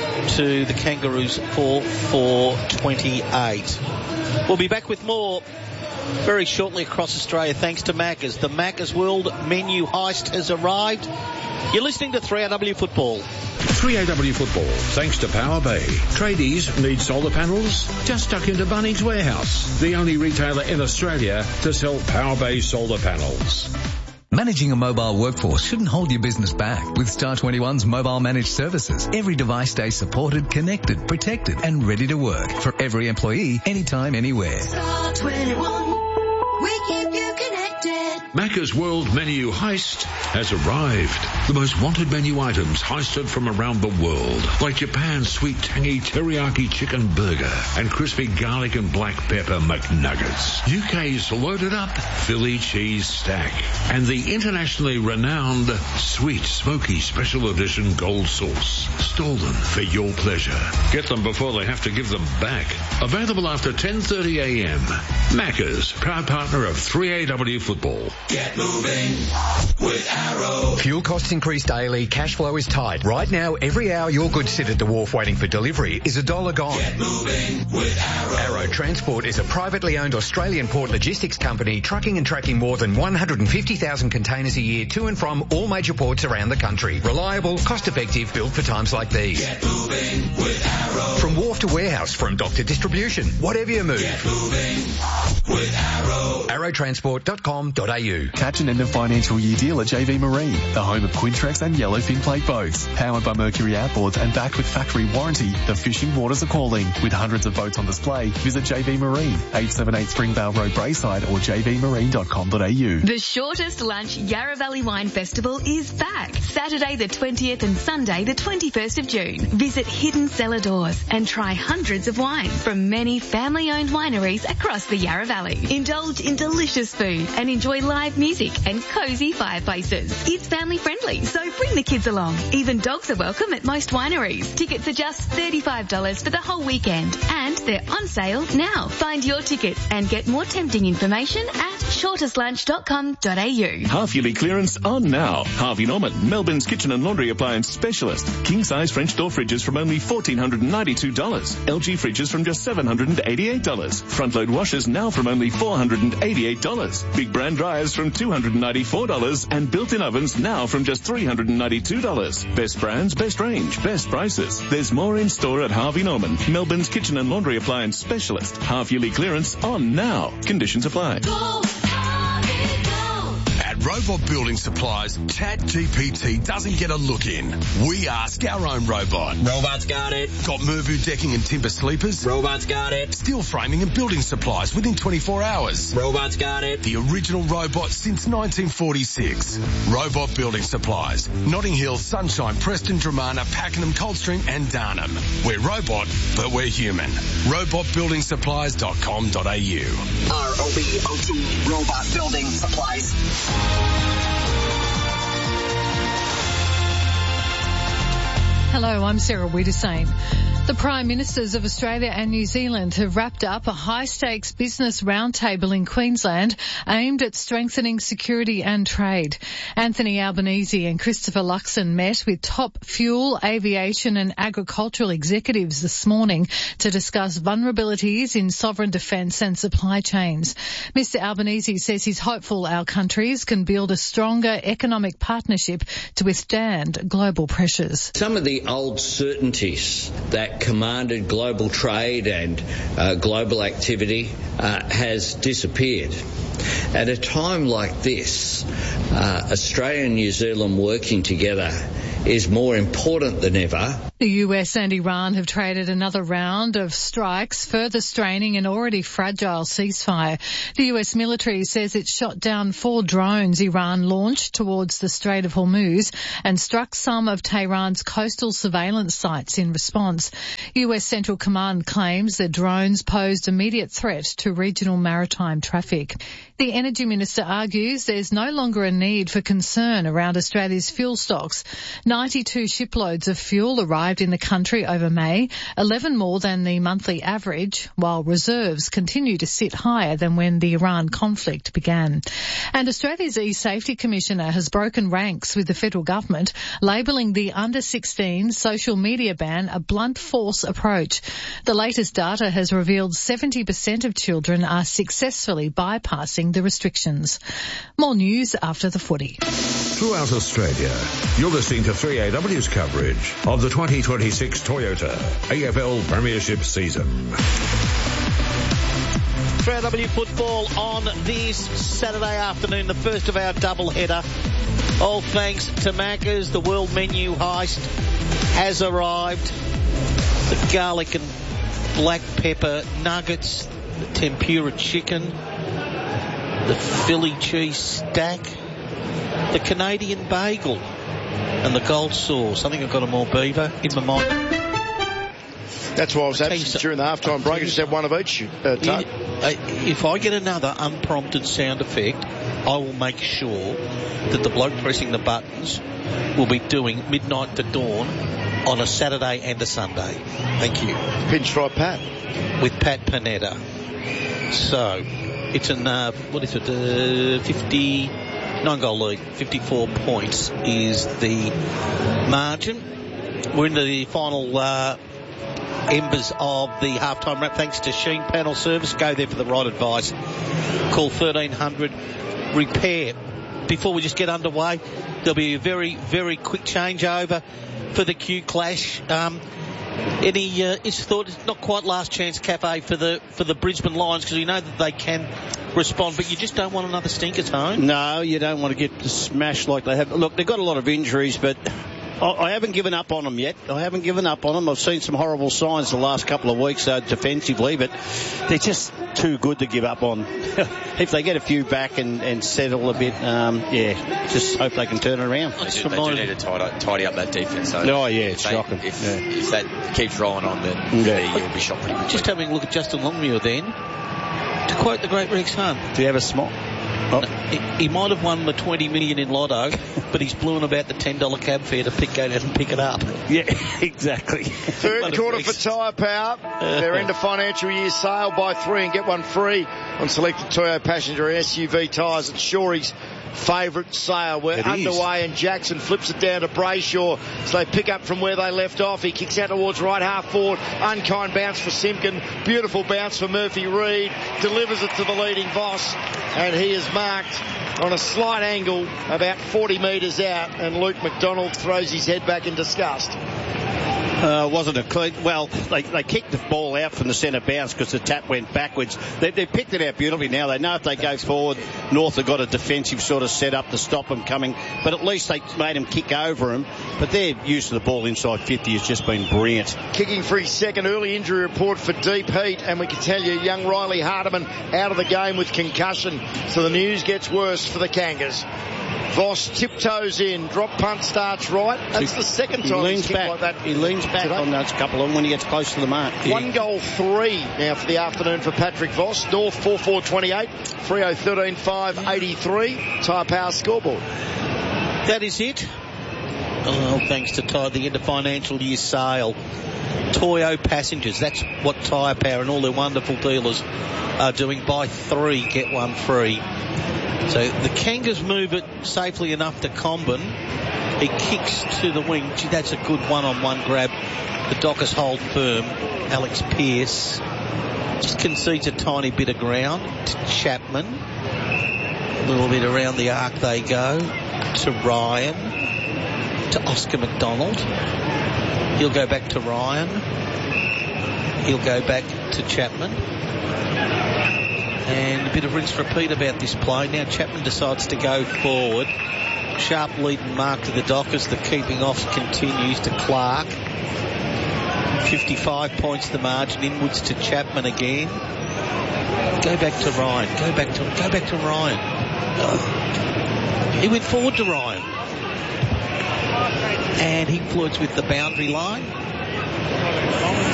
Speaker 2: To the Kangaroos, four four twenty-eight. We'll be back with more very shortly across Australia, thanks to Macca's. The Macca's World Menu Heist has arrived. You're listening to three A W Football.
Speaker 5: three A W Football, thanks to Power Bay. Tradies need solar panels? Just duck into Bunnings Warehouse, the only retailer in Australia to sell Power Bay solar panels.
Speaker 8: Managing a mobile workforce shouldn't hold your business back. With Star twenty-one's mobile managed services, every device stays supported, connected, protected, and ready to work for every employee, anytime, anywhere.
Speaker 9: Star twenty-one, we keep you connected.
Speaker 5: Macca's World Menu Heist has arrived. The most wanted menu items heisted from around the world, like Japan's sweet tangy teriyaki chicken burger and crispy garlic and black pepper McNuggets, U K's loaded up Philly cheese stack, and the internationally renowned sweet smoky special edition gold sauce, stolen for your pleasure. Get them before they have to give them back. Available after ten thirty a.m. Macca's, proud partner of three A W Football.
Speaker 6: Get moving with Arrow.
Speaker 7: Fuel costs increase daily, cash flow is tight. Right now, every hour your goods sit at the wharf waiting for delivery is a dollar gone.
Speaker 6: Get moving with Arrow.
Speaker 7: Arrow Transport is a privately owned Australian port logistics company trucking and tracking more than one hundred fifty thousand containers a year to and from all major ports around the country. Reliable, cost-effective, built for times like these.
Speaker 6: Get moving with Arrow.
Speaker 7: From wharf to warehouse, from dock to distribution, whatever you move.
Speaker 6: Get moving with Arrow.
Speaker 7: arrow transport dot com dot a u.
Speaker 14: Catch an end of financial year deal at J V Marine, the home of Quintrex and Yellowfin plate boats. Powered by Mercury outboards and backed with factory warranty, the fishing waters are calling. With hundreds of boats on display, visit J V Marine, eight seventy-eight Springvale Road, Braeside, or j v marine dot com dot a u.
Speaker 15: The shortest lunch Yarra Valley Wine Festival is back. Saturday the twentieth and Sunday the twenty-first of June. Visit Hidden Cellar Doors and try hundreds of wines from many family-owned wineries across the Yarra Valley. Indulge in delicious food and enjoy live music and cozy fireplaces. It's family friendly, so bring the kids along. Even dogs are welcome at most wineries. Tickets are just thirty-five dollars for the whole weekend, and they're on sale now. Find your tickets and get more tempting information at shortest lunch dot com dot a u.
Speaker 11: Half-yearly clearance on now. Harvey Norman, Melbourne's kitchen and laundry appliance specialist. King-size French door fridges from only one thousand four hundred ninety-two dollars. L G fridges from just seven hundred eighty-eight dollars. Front-load washers now from only four hundred eighty-eight dollars. Big brand dryers from two hundred ninety-four dollars. And built-in ovens now from just three hundred ninety-two dollars. Best brands, best range, best prices. There's more in store at Harvey Norman, Melbourne's kitchen and laundry appliance specialist. Half-yearly clearance on now. Conditions apply.
Speaker 16: At Robot Building Supplies, ChatGPT doesn't get a look in. We ask our own robot.
Speaker 17: Robot's got it.
Speaker 16: Got Mervu decking and timber sleepers?
Speaker 17: Robot's got it.
Speaker 16: Steel framing and building supplies within twenty-four hours.
Speaker 17: Robot's got it.
Speaker 16: The original robot since nineteen forty-six. Robot Building Supplies. Notting Hill, Sunshine, Preston, Dramana, Pakenham, Coldstream and Darnham. We're robot, but we're human. robot building supplies dot com dot a u.
Speaker 17: R O B O T, Robot Building Supplies.
Speaker 18: Hello, I'm Sarah Wiedersane. The Prime Ministers of Australia and New Zealand have wrapped up a high-stakes business roundtable in Queensland aimed at strengthening security and trade. Anthony Albanese and Christopher Luxon met with top fuel, aviation and agricultural executives this morning to discuss vulnerabilities in sovereign defence and supply chains. Mister Albanese says he's hopeful our countries can build a stronger economic partnership to withstand global pressures.
Speaker 19: Some of the old certainties that commanded global trade and uh, global activity uh, has disappeared. At a time like this, uh, Australia and New Zealand working together is more important than ever.
Speaker 18: The U S and Iran have traded another round of strikes, further straining an already fragile ceasefire. The U S military says it shot down four drones Iran launched towards the Strait of Hormuz and struck some of Tehran's coastal surveillance sites in response. U S Central Command claims the drones posed immediate threat to regional maritime traffic. The Energy Minister argues there's no longer a need for concern around Australia's fuel stocks. ninety-two shiploads of fuel arrived in the country over May, eleven more than the monthly average, while reserves continue to sit higher than when the Iran conflict began. And Australia's E-Safety Commissioner has broken ranks with the federal government, labelling the under sixteen social media ban a blunt force approach. The latest data has revealed seventy percent of children are successfully bypassing the restrictions. More news after the footy.
Speaker 5: Throughout Australia, you're listening to three A W's coverage of the twenty twenty-six Toyota A F L Premiership season.
Speaker 2: three A W football on this Saturday afternoon, the first of our double-header. All thanks to Macca's. The world menu heist has arrived. The garlic and black pepper nuggets, the tempura chicken, the Philly cheese stack, the Canadian bagel, and the gold sauce. I think I've got a more beaver in my mind.
Speaker 4: That's why I was absent during the halftime break. I just had one of each. Uh,
Speaker 2: if I get another unprompted sound effect, I will make sure that the bloke pressing the buttons will be doing midnight to dawn on a Saturday and a Sunday. Thank you.
Speaker 4: Pinstripe Pat.
Speaker 2: With Pat Panetta. So, it's an, uh, what is it, uh, fifty, nine goal lead, fifty-four points is the margin. We're into the final, uh, embers of the halftime wrap. Thanks to Sheen Panel Service. Go there for the right advice. Call thirteen hundred repair. Before we just get underway, there'll be a very, very quick changeover for the Q Clash. Um, any, uh, it's thought it's not quite last chance cafe for the, for the Brisbane Lions because you know that they can respond, but you just don't want another stinkers home.
Speaker 3: No, you don't want to get smashed like they have. Look, they've got a lot of injuries, but I haven't given up on them yet. I haven't given up on them. I've seen some horrible signs the last couple of weeks uh, defensively, but they're just too good to give up on. If they get a few back and, and settle a bit, um, yeah, just hope they can turn it around.
Speaker 1: They do, they do need to tidy, tidy up that defence. So
Speaker 3: oh, yeah, it's
Speaker 1: they,
Speaker 3: shocking.
Speaker 1: If,
Speaker 3: yeah.
Speaker 1: if that keeps rolling on, then yeah. you'll be shot pretty quickly.
Speaker 2: Just having a look at Justin Longmuir then. To quote the great Rex Hunt.
Speaker 3: Do you have a smile?
Speaker 2: Oh. He, he might have won the twenty million in Lotto, but he's blew about the ten dollar cab fare to pick go down and pick it up.
Speaker 3: Yeah, exactly.
Speaker 4: Third quarter for Tyre Power. They're into financial year sale. Buy three and get one free on selected Toyota passenger and S U V tyres at Shorey's favourite sale. We're
Speaker 3: it
Speaker 4: underway
Speaker 3: is.
Speaker 4: and Jackson flips it down to Brayshaw. So they pick up from where they left off. He kicks out towards right half forward. Unkind bounce for Simpkin. Beautiful bounce for Murphy Reid. Delivers it to the leading Voss. And he is marked on a slight angle about forty metres out. And Luke McDonald throws his head back in disgust.
Speaker 3: Uh, wasn't a clean. Well, they, they kicked the ball out from the centre bounce because the tap went backwards. They, they picked it out beautifully now. They know if they go forward, North have got a defensive sort of set up to stop them coming. But at least they made them kick over them. But their use of the ball inside fifty has just been brilliant.
Speaker 4: Kicking for his second early injury report for Deep Heat. And we can tell you, young Riley Hardiman out of the game with concussion. So the news gets worse for the Kangas. Voss tiptoes in, drop punt starts right. That's the second time
Speaker 3: he leans
Speaker 4: he's kicked
Speaker 3: back.
Speaker 4: like that.
Speaker 3: He leans back
Speaker 4: today.
Speaker 3: on those couple of them when he gets close to the mark.
Speaker 4: One goal, three now for the afternoon for Patrick Voss. North four four twenty-eight, Freo thirteen five eighty-three. Tyre Power scoreboard.
Speaker 2: That is it. Oh, thanks to Ty, the end of financial year sale. Toyo Passengers, that's what Tyre Power and all their wonderful dealers are doing. Buy three, get one free. So the Kangas move it safely enough to Comben. He kicks to the wing. Gee, that's a good one-on-one grab. The Dockers hold firm. Alex Pearce just concedes a tiny bit of ground to Chapman. A little bit around the arc they go to Ryan, to Oscar McDonald. He'll go back to Ryan. He'll go back to Chapman. And a bit of rinse repeat about this play. Now Chapman decides to go forward. Sharp lead and mark to the Dockers. The keeping off continues to Clark. fifty-five points the margin. Inwards to Chapman again. Go back to Ryan. Go back to go back to Ryan. Oh. He went forward to Ryan. And he flirts with the boundary line.